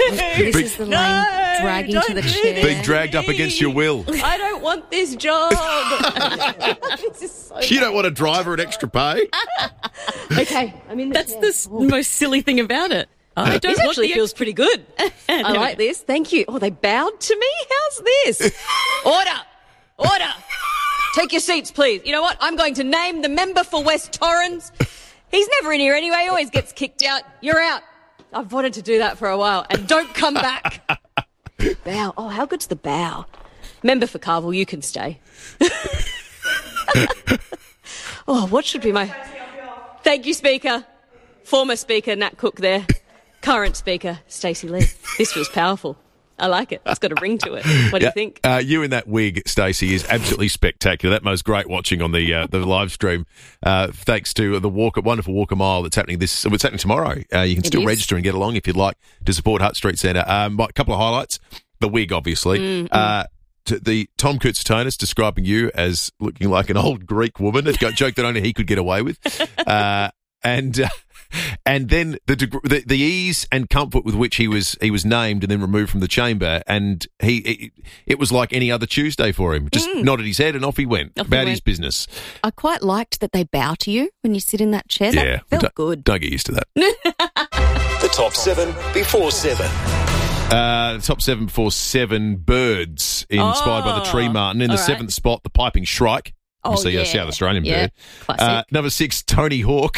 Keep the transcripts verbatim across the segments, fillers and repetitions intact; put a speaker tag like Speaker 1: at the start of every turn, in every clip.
Speaker 1: This is the lane dragging to the chair.
Speaker 2: Being dragged up against your will.
Speaker 3: I don't want this job. This is so
Speaker 2: You don't want a driver at extra pay?
Speaker 3: Okay, I'm in the
Speaker 1: That's
Speaker 3: chair.
Speaker 1: the s- most silly thing about it. I don't
Speaker 3: This
Speaker 1: want
Speaker 3: actually
Speaker 1: the
Speaker 3: feels pretty good. I like this. Thank you. Oh, they bowed to me? How's this? Order! Order! Take your seats, please. You know what? I'm going to name the member for West Torrens. He's never in here anyway. He always gets kicked out. You're out. I've wanted to do that for a while. And don't come back. Bow. Oh, how good's the bow? Member for Carville, you can stay. Oh, what should be my... Thank you, Speaker. Former Speaker, Nat Cook there. Current Speaker, Stacey Lee. This was powerful. I like it. It's got a ring to it. What do
Speaker 2: Yeah,
Speaker 3: you think?
Speaker 2: Uh, you in that wig, Stacey, is absolutely spectacular. That was great watching on the uh, the live stream. Uh, thanks to the walk, wonderful walk a mile that's happening this. It's happening tomorrow. Uh, you can
Speaker 3: It
Speaker 2: still
Speaker 3: is.
Speaker 2: register and get along if you'd like to support Hutt Street Centre. Um, a couple of highlights: the wig, obviously.
Speaker 3: Mm-hmm.
Speaker 2: Uh, to the Tom Koutsatonus describing you as looking like an old Greek woman, a joke that only he could get away with, uh, and. Uh, And then the, deg- the the ease and comfort with which he was he was named and then removed from the chamber, and he it, it was like any other Tuesday for him. Just nodded his head and off he went
Speaker 1: Off he
Speaker 2: about
Speaker 1: went.
Speaker 2: his business.
Speaker 1: I quite liked that they bow to you when you sit in that chair.
Speaker 2: Yeah,
Speaker 1: That felt
Speaker 2: don't,
Speaker 1: good.
Speaker 2: Don't get used to that.
Speaker 4: The top seven before seven.
Speaker 2: Uh, the top seven before seven birds inspired by the tree martin. In the
Speaker 1: all right.
Speaker 2: seventh spot, the piping shrike.
Speaker 1: Oh,
Speaker 2: Obviously, a
Speaker 1: yeah.
Speaker 2: South Australian
Speaker 1: Yeah,
Speaker 2: bird.
Speaker 1: classic.
Speaker 2: Uh, number six, Tony Hawk.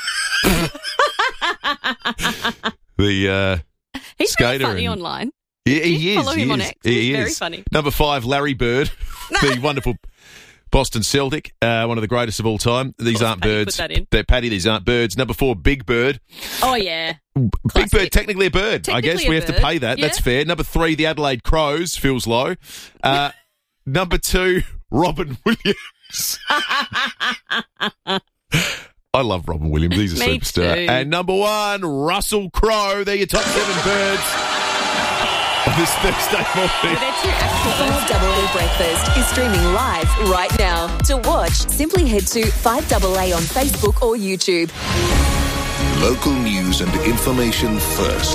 Speaker 2: the uh,
Speaker 1: He's very
Speaker 2: skater
Speaker 1: funny
Speaker 2: and-
Speaker 1: online.
Speaker 2: Yeah, he
Speaker 1: you
Speaker 2: is.
Speaker 1: follow
Speaker 2: he
Speaker 1: him on
Speaker 2: is.
Speaker 1: X?
Speaker 2: He
Speaker 1: He's very
Speaker 2: is.
Speaker 1: funny.
Speaker 2: Number five, Larry Bird, the wonderful Boston Celtic, uh, one of the greatest of all time. These
Speaker 1: course,
Speaker 2: aren't
Speaker 1: Paddy
Speaker 2: birds.
Speaker 1: put that in.
Speaker 2: They're Paddy. These aren't birds. Number four, Big Bird.
Speaker 1: Oh, yeah.
Speaker 2: Big
Speaker 1: Classic.
Speaker 2: Bird, technically a bird. I guess
Speaker 1: Technically
Speaker 2: we
Speaker 1: a
Speaker 2: have to
Speaker 1: bird.
Speaker 2: pay that.
Speaker 1: Yeah.
Speaker 2: That's fair. Number three, the Adelaide Crows. Feels low. Uh, number two, Robin Williams. I love Robin Williams. He's a
Speaker 1: Me
Speaker 2: superstar.
Speaker 1: too.
Speaker 2: And number one, Russell Crowe. They're your top seven birds on this Thursday morning.
Speaker 1: They're two actual birds.
Speaker 5: five double A Breakfast is streaming live right now. To watch, simply head to five double A on Facebook or YouTube.
Speaker 4: Local news and information first.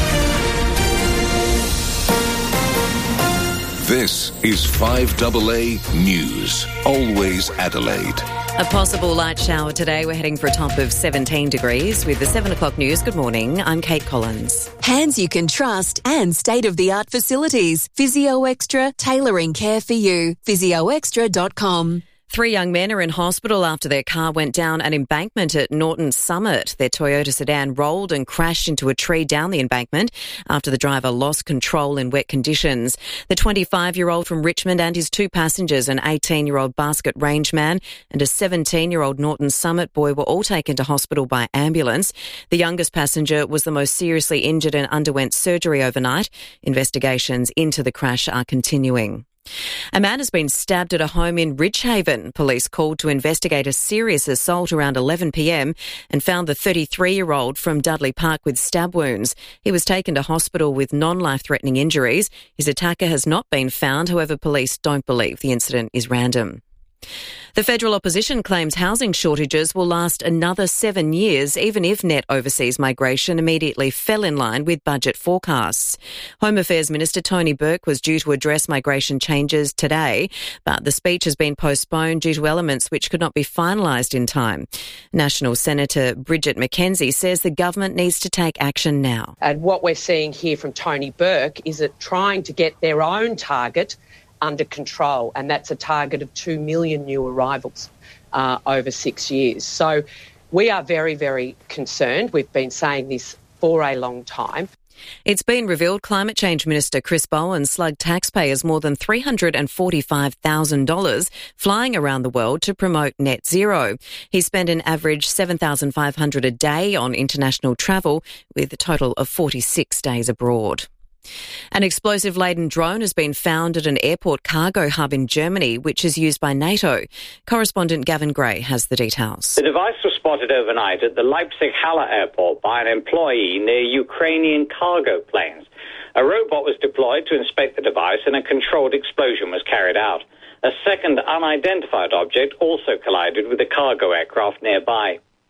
Speaker 4: This is five double A News. Always Adelaide.
Speaker 6: A possible light shower today. We're heading for a top of seventeen degrees with the seven o'clock news. Good morning. I'm Kate Collins.
Speaker 5: Hands you can trust and state-of-the-art facilities. Physio Extra, tailoring care for you. physio extra dot com.
Speaker 6: Three young men are in hospital after their car went down an embankment at Norton Summit. Their Toyota sedan rolled and crashed into a tree down the embankment after the driver lost control in wet conditions. The twenty-five-year-old from Richmond and his two passengers, an eighteen-year-old Basket Range man and a seventeen-year-old Norton Summit boy, were all taken to hospital by ambulance. The youngest passenger was the most seriously injured and underwent surgery overnight. Investigations into the crash are continuing. A man has been stabbed at a home in Ridgehaven. Police called to investigate a serious assault around eleven p.m. and found the thirty-three-year-old from Dudley Park with stab wounds. He was taken to hospital with non-life-threatening injuries. His attacker has not been found. However, police don't believe the incident is random. The federal opposition claims housing shortages will last another seven years, even if net overseas migration immediately fell in line with budget forecasts. Home Affairs Minister Tony Burke was due to address migration changes today, but the speech has been postponed due to elements which could not be finalised in time. National Senator Bridget McKenzie says the government needs to take action now.
Speaker 7: And what we're seeing here from Tony Burke is that trying to get their own target under control, and that's a target of two million new arrivals uh, over six years. So we are very, very concerned. We've been saying this for a long time.
Speaker 6: It's been revealed Climate Change Minister Chris Bowen slugged taxpayers more than three hundred forty-five thousand dollars flying around the world to promote net zero. He spent an average seven thousand five hundred dollars a day on international travel, with a total of forty-six days abroad. An explosive-laden drone has been found at an airport cargo hub in Germany, which is used by NATO. Correspondent Gavin Gray has the details.
Speaker 8: The device was spotted overnight at the Leipzig-Halle airport by an employee near Ukrainian cargo planes. A robot was deployed to inspect the device and a controlled explosion was carried out. A second unidentified object also collided with a cargo aircraft nearby.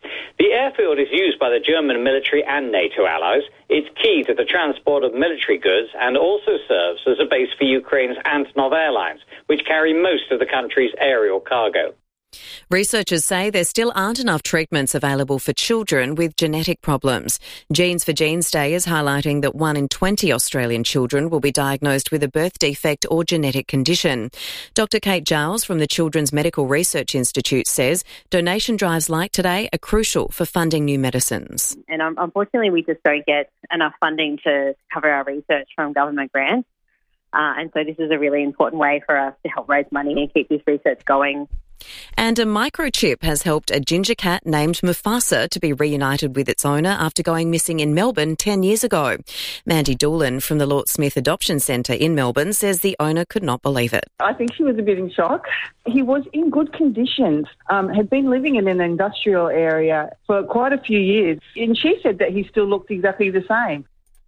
Speaker 8: The airfield is used by the German military and NATO allies. It's key to the transport of military goods and also serves as a base for Ukraine's Antonov Airlines, which carry most of the country's aerial cargo.
Speaker 6: Researchers say there still aren't enough treatments available for children with genetic problems. Genes for Genes Day is highlighting that one in twenty Australian children will be diagnosed with a birth defect or genetic condition. Doctor Kate Giles from the Children's Medical Research Institute says donation drives like today are crucial for funding new medicines.
Speaker 9: And um, unfortunately, we just don't get enough funding to cover our research from government grants. Uh, and so this is a really important way for us to help raise money and keep this research going.
Speaker 6: And a microchip has helped a ginger cat named Mufasa to be reunited with its owner after going missing in Melbourne ten years ago. Mandy Doolan from the Lort Smith Adoption Centre in Melbourne says the owner could not believe it.
Speaker 10: I think she was a bit in shock. He was in good conditions, um, had been living in an industrial area for quite a few years, and she said that he still looked exactly the same.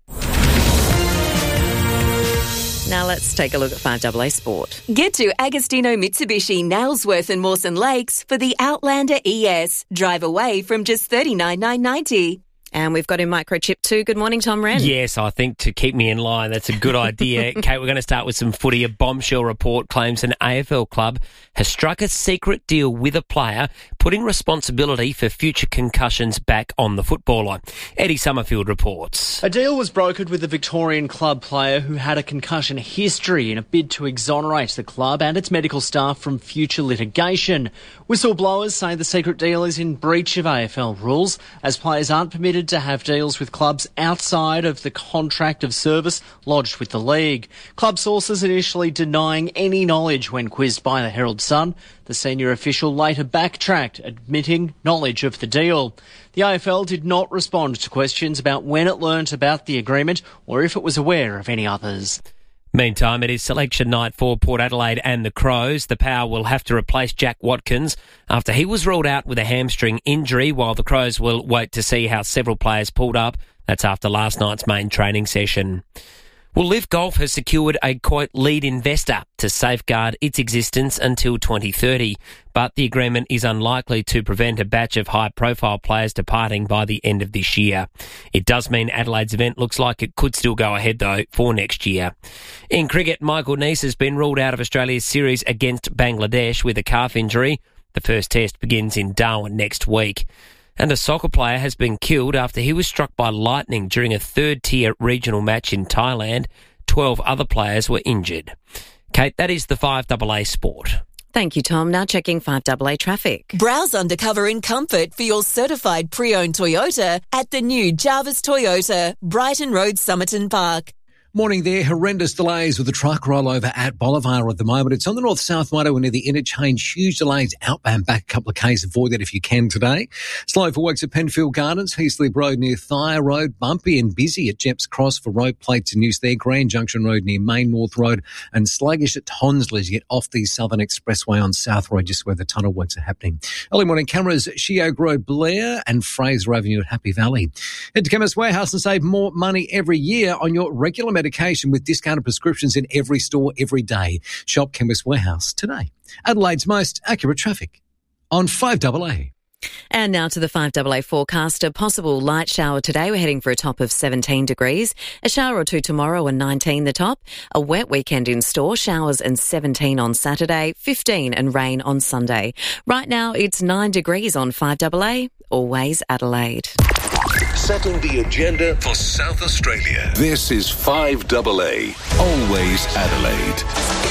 Speaker 6: Now let's take a look at five A A Sport.
Speaker 5: Get to Agostino Mitsubishi, Nailsworth and Mawson Lakes for the Outlander E S. Drive away from just thirty-nine thousand nine hundred ninety dollars.
Speaker 6: And we've got in microchip too. Good morning, Tom Wren.
Speaker 11: Yes, I think to keep me in line, that's a good idea. Kate, we're going to start with some footy. A bombshell report claims an A F L club has struck a secret deal with a player, putting responsibility for future concussions back on the footballer. Eddie Summerfield reports.
Speaker 12: A deal was brokered with the Victorian club player who had a concussion history in a bid to exonerate the club and its medical staff from future litigation. Whistleblowers say the secret deal is in breach of A F L rules, as players aren't permitted to have deals with clubs outside of the contract of service lodged with the league. Club sources initially denying any knowledge when quizzed by the Herald Sun. The senior official later backtracked, admitting knowledge of the deal. The A F L did not respond to questions about when it learnt about the agreement or if it was aware of any others.
Speaker 11: Meantime, it is selection night for Port Adelaide and the Crows. The Power will have to replace Jack Watkins after he was ruled out with a hamstring injury, while the Crows will wait to see how several players pulled up. That's after last night's main training session. Well, Liv Golf has secured a, quote, lead investor to safeguard its existence until twenty thirty, but the agreement is unlikely to prevent a batch of high-profile players departing by the end of this year. It does mean Adelaide's event looks like it could still go ahead, though, for next year. In cricket, Michael Neese has been ruled out of Australia's series against Bangladesh with a calf injury. The first test begins in Darwin next week. And a soccer player has been killed after he was struck by lightning during a third-tier regional match in Thailand. Twelve other players were injured. Kate, that is the five A A Sport.
Speaker 6: Thank you, Tom. Now checking five A A traffic.
Speaker 5: Browse undercover in comfort for your certified pre-owned Toyota at the new Jarvis Toyota, Brighton Road, Somerton Park.
Speaker 13: Morning there. Horrendous delays with the truck rollover at Bolivar at the moment. It's on the north-south motorway near the interchange. Huge delays outbound back a couple of k's. Avoid that if you can today. Slow for works at Penfield Gardens, Heaslip Road near Thyer Road. Bumpy and busy at Jeps Cross for road plates in use there. Grand Junction Road near Main North Road. And sluggish at Tonsley as you get off the Southern Expressway on South Road, just where the tunnel works are happening. Early morning cameras, Sheoak Road, Blair and Fraser Avenue at Happy Valley. Head to Chemist Warehouse and save more money every year on your regular medication with discounted prescriptions in every store every day. Shop Chemist Warehouse today. Adelaide's most accurate traffic on five A A.
Speaker 6: And now to the five A A forecast. A possible light shower today. We're heading for a top of seventeen degrees. A shower or two tomorrow and nineteen the top. A wet weekend in store. Showers and seventeen on Saturday. fifteen and rain on Sunday. Right now it's nine degrees on five A A. Always Adelaide.
Speaker 4: Setting the agenda for South Australia. This is five A A. Always Adelaide.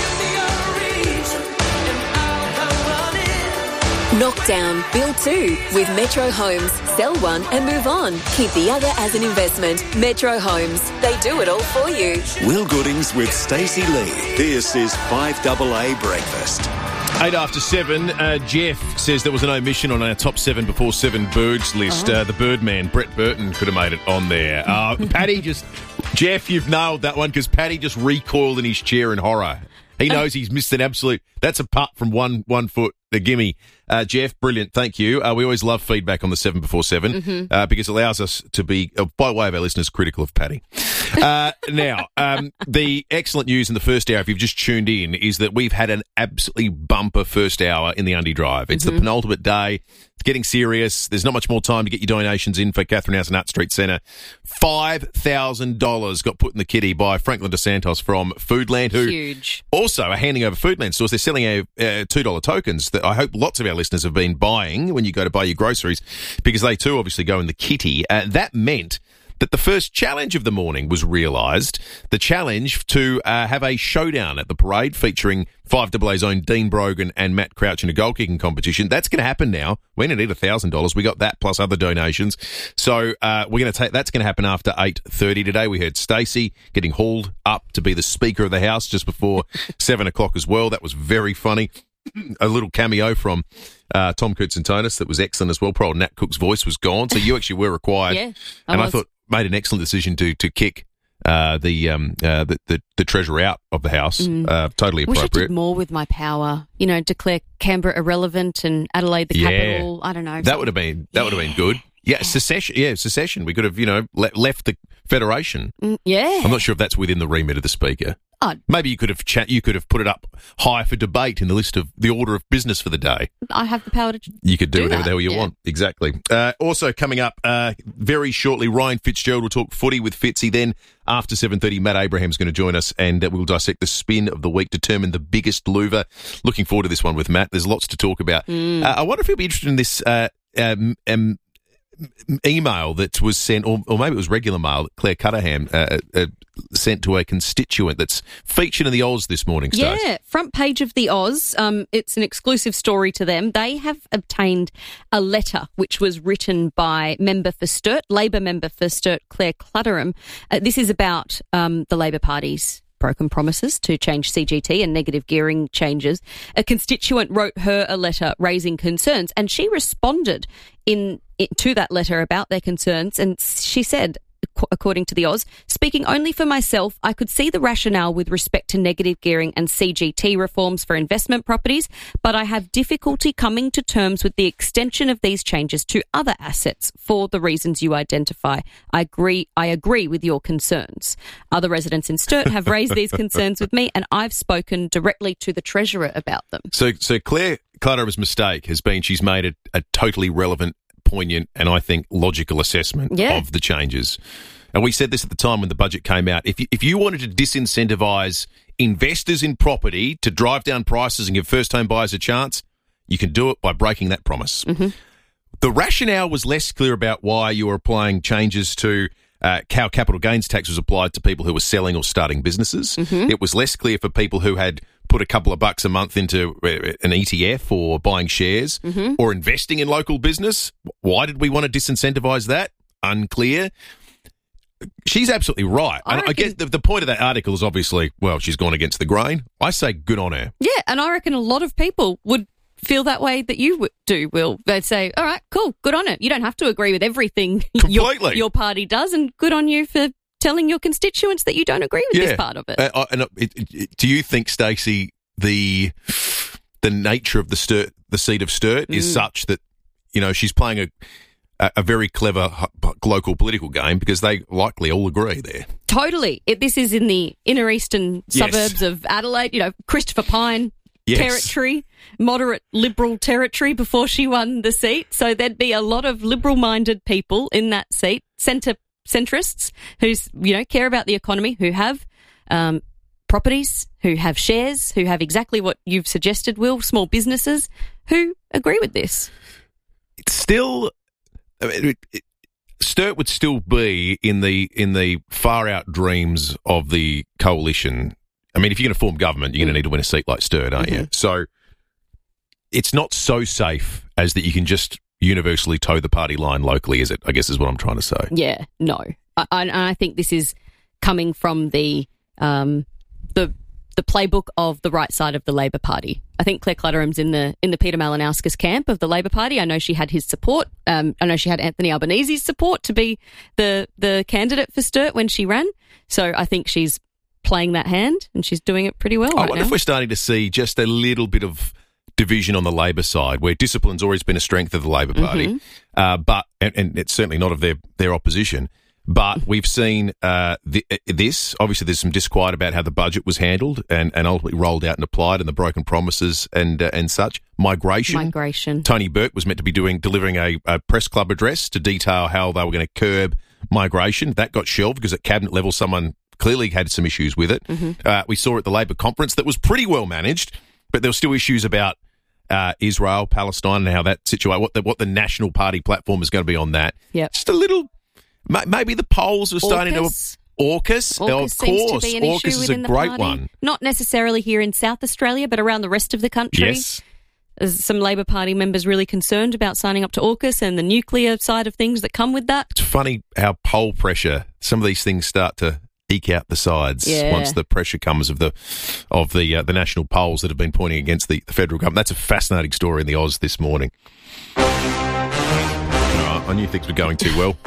Speaker 5: Knockdown, build two with Metro Homes. Sell one and move on. Keep the other as an investment. Metro Homes. They do it all for you.
Speaker 14: Will Goodings with Stacey Lee. This is five A A Breakfast.
Speaker 2: Eight after seven, uh, Jeff says there was an omission on our top seven before seven birds list. Uh-huh. Uh, the Birdman, Brett Burton, could have made it on there. Uh, Paddy just... Jeff, you've nailed that one because Paddy just recoiled in his chair in horror. He knows he's missed an absolute... That's a putt from one one foot. The gimme. Uh, Jeff, brilliant. Thank you. Uh, we always love feedback on the seven before seven mm-hmm. uh, because it allows us to be, uh, by way of our listeners, critical of Paddy. Uh, now, um, the excellent news in the first hour, if you've just tuned in, is that we've had an absolutely bumper first hour in the Undy Drive. It's mm-hmm. the penultimate day. getting serious. There's not much more time to get your donations in for Catherine House and Hutt Street Centre. five thousand dollars got put in the kitty by Franklin DeSantos from Foodland, who
Speaker 6: Huge.
Speaker 2: also are handing over Foodland stores. They're selling a, uh, two dollar tokens that I hope lots of our listeners have been buying when you go to buy your groceries, because they too obviously go in the kitty. Uh, that meant that the first challenge of the morning was realised, the challenge to uh, have a showdown at the parade featuring five double A's own Dean Brogan and Matt Crouch in a goal-kicking competition. That's going to happen now. We're going to need one thousand dollars. We got that plus other donations. So uh, we're going to take that's going to happen after eight thirty today. We heard Stacey getting hauled up to be the Speaker of the House just before seven o'clock as well. That was very funny. A little cameo from uh, Tom Koutsantonis that was excellent as well. Poor old Nat Cook's voice was gone, so you actually were required.
Speaker 6: Yeah, I
Speaker 2: and
Speaker 6: was.
Speaker 2: I thought made an excellent decision to to kick uh, the, um, uh, the the the treasurer out of the House.
Speaker 6: Mm.
Speaker 2: Uh, totally
Speaker 6: Wish I
Speaker 2: appropriate.
Speaker 6: did more with my power. You know, declare Canberra irrelevant and Adelaide the
Speaker 2: Yeah.
Speaker 6: capital. I don't know.
Speaker 2: That would have been that would have been good. Yeah, secession. Yeah, secession. We could have, you know, le- left the federation.
Speaker 6: Mm, yeah.
Speaker 2: I'm not sure if that's within the remit of the Speaker.
Speaker 6: Oh.
Speaker 2: Maybe you could have cha- you could have put it up high for debate in the list of the order of business for the day.
Speaker 6: I have the power to.
Speaker 2: You could do,
Speaker 6: do
Speaker 2: whatever
Speaker 6: that,
Speaker 2: the hell you
Speaker 6: yeah.
Speaker 2: want. Exactly. Uh, also coming up uh, very shortly, Ryan Fitzgerald will talk footy with Fitzy. Then after seven thirty, Matt Abraham's going to join us, and uh, we'll dissect the spin of the week, determine the biggest louver. Looking forward to this one with Matt. There's lots to talk about.
Speaker 6: Mm.
Speaker 2: Uh, I wonder if he'll be interested in this uh, um, um, email that was sent, or, or maybe it was regular mail that Claire Cutterham uh, uh, sent to a constituent that's featured in the Oz this morning, Stace.
Speaker 3: Yeah, front page of the Oz. Um, it's an exclusive story to them. They have obtained a letter which was written by member for Sturt, Labor member for Sturt, Claire Clutterham. Uh, this is about um, the Labor Party's broken promises to change C G T and negative gearing changes. A constituent wrote her a letter raising concerns, and she responded in, in to that letter about their concerns, and she said, according to the Oz, speaking only for myself, I could see the rationale with respect to negative gearing and C G T reforms for investment properties, but I have difficulty coming to terms with the extension of these changes to other assets for the reasons you identify. I agree, I agree with your concerns. Other residents in Sturt have raised these concerns with me, and I've spoken directly to the Treasurer about them.
Speaker 2: So, so Claire Clutterham's mistake has been she's made a, a totally relevant, poignant, and I think logical assessment
Speaker 3: Yeah.
Speaker 2: of the changes. And we said this at the time when the budget came out. If you, if you wanted to disincentivise investors in property to drive down prices and give first home buyers a chance, you can do it by breaking that promise.
Speaker 3: Mm-hmm.
Speaker 2: The rationale was less clear about why you were applying changes to uh, how capital gains tax was applied to people who were selling or starting businesses.
Speaker 3: Mm-hmm.
Speaker 2: It was less clear for people who had put a couple of bucks a month into uh, an E T F or buying shares
Speaker 3: Mm-hmm.
Speaker 2: or investing in local business. Why did we want to disincentivise that? Unclear. She's absolutely right.
Speaker 3: I
Speaker 2: And I
Speaker 3: reckon-
Speaker 2: guess the, the point of that article is obviously, well, she's gone against the grain. I say good on her.
Speaker 3: Yeah, and I reckon a lot of people would feel that way that you would do, Will. They'd say, all right, cool, good on it. You don't have to agree with everything your,
Speaker 2: Completely.
Speaker 3: your party does, and good on you for telling your constituents that you don't agree with
Speaker 2: Yeah.
Speaker 3: this part of it.
Speaker 2: Uh, uh, and, uh, it, it, it- do you think, Stacey, the the nature of the Sturt, the seat of Sturt is
Speaker 3: Mm.
Speaker 2: such that, you know, she's playing a a, a very clever hu- local political game because they likely all agree there.
Speaker 3: Totally. It, this is in the inner eastern
Speaker 2: Yes.
Speaker 3: suburbs of Adelaide, you know, Christopher Pyne
Speaker 2: Yes.
Speaker 3: territory, moderate liberal territory before she won the seat. So there'd be a lot of liberal-minded people in that seat, centre centrists who's, you know, care about the economy, who have um, properties, who have shares, who have exactly what you've suggested, Will, small businesses, who agree with this.
Speaker 2: It's still, I mean, it, it, Sturt would still be in the in the far out dreams of the coalition. I mean, if you're going to form government, you're going to need to win a seat like Sturt, aren't you? So it's not so safe as that you can just universally toe the party line locally, is it? I guess is what I'm trying to say.
Speaker 3: Yeah, no. I, I, I think this is coming from the um, the the playbook of the right side of the Labor Party. I think Claire Clutterham's in the in the Peter Malinauskas camp of the Labor Party. I know she had his support. Um, I know she had Anthony Albanese's support to be the the candidate for Sturt when she ran. So I think she's playing that hand and she's doing it pretty well
Speaker 2: I
Speaker 3: right
Speaker 2: wonder
Speaker 3: now.
Speaker 2: if we're starting to see just a little bit of division on the Labor side, where discipline's always been a strength of the Labor Party,
Speaker 3: Mhm.
Speaker 2: uh, but and, and it's certainly not of their their opposition. But we've seen uh, the, this. Obviously, there's some disquiet about how the budget was handled and, and ultimately rolled out and applied, and the broken promises and uh, and such. Migration.
Speaker 1: Migration.
Speaker 2: Tony Burke was meant to be doing delivering a, a press club address to detail how they were going to curb migration. That got shelved because at cabinet level, someone clearly had some issues with it.
Speaker 1: Mm-hmm.
Speaker 2: Uh, we saw at the Labor conference that was pretty well managed, but there were still issues about uh, Israel, Palestine, and how that situation, what the, what the National Party platform is going to be on that.
Speaker 1: Yep.
Speaker 2: Just a little. Maybe the polls are starting
Speaker 1: AUKUS.
Speaker 2: to... AUKUS?
Speaker 1: AUKUS
Speaker 2: of
Speaker 1: seems
Speaker 2: course.
Speaker 1: to be an
Speaker 2: AUKUS
Speaker 1: issue
Speaker 2: is a
Speaker 1: within the
Speaker 2: great
Speaker 1: party.
Speaker 2: one.
Speaker 1: Not necessarily here in South Australia, but around the rest of the country.
Speaker 2: Yes.
Speaker 1: There's some Labor Party members really concerned about signing up to AUKUS and the nuclear side of things that come with that.
Speaker 2: It's funny how poll pressure, some of these things start to eke out the sides
Speaker 1: Yeah.
Speaker 2: once the pressure comes of the of the uh, the national polls that have been pointing against the, the federal government. That's a fascinating story in the Oz this morning. All right, I knew things were going too well.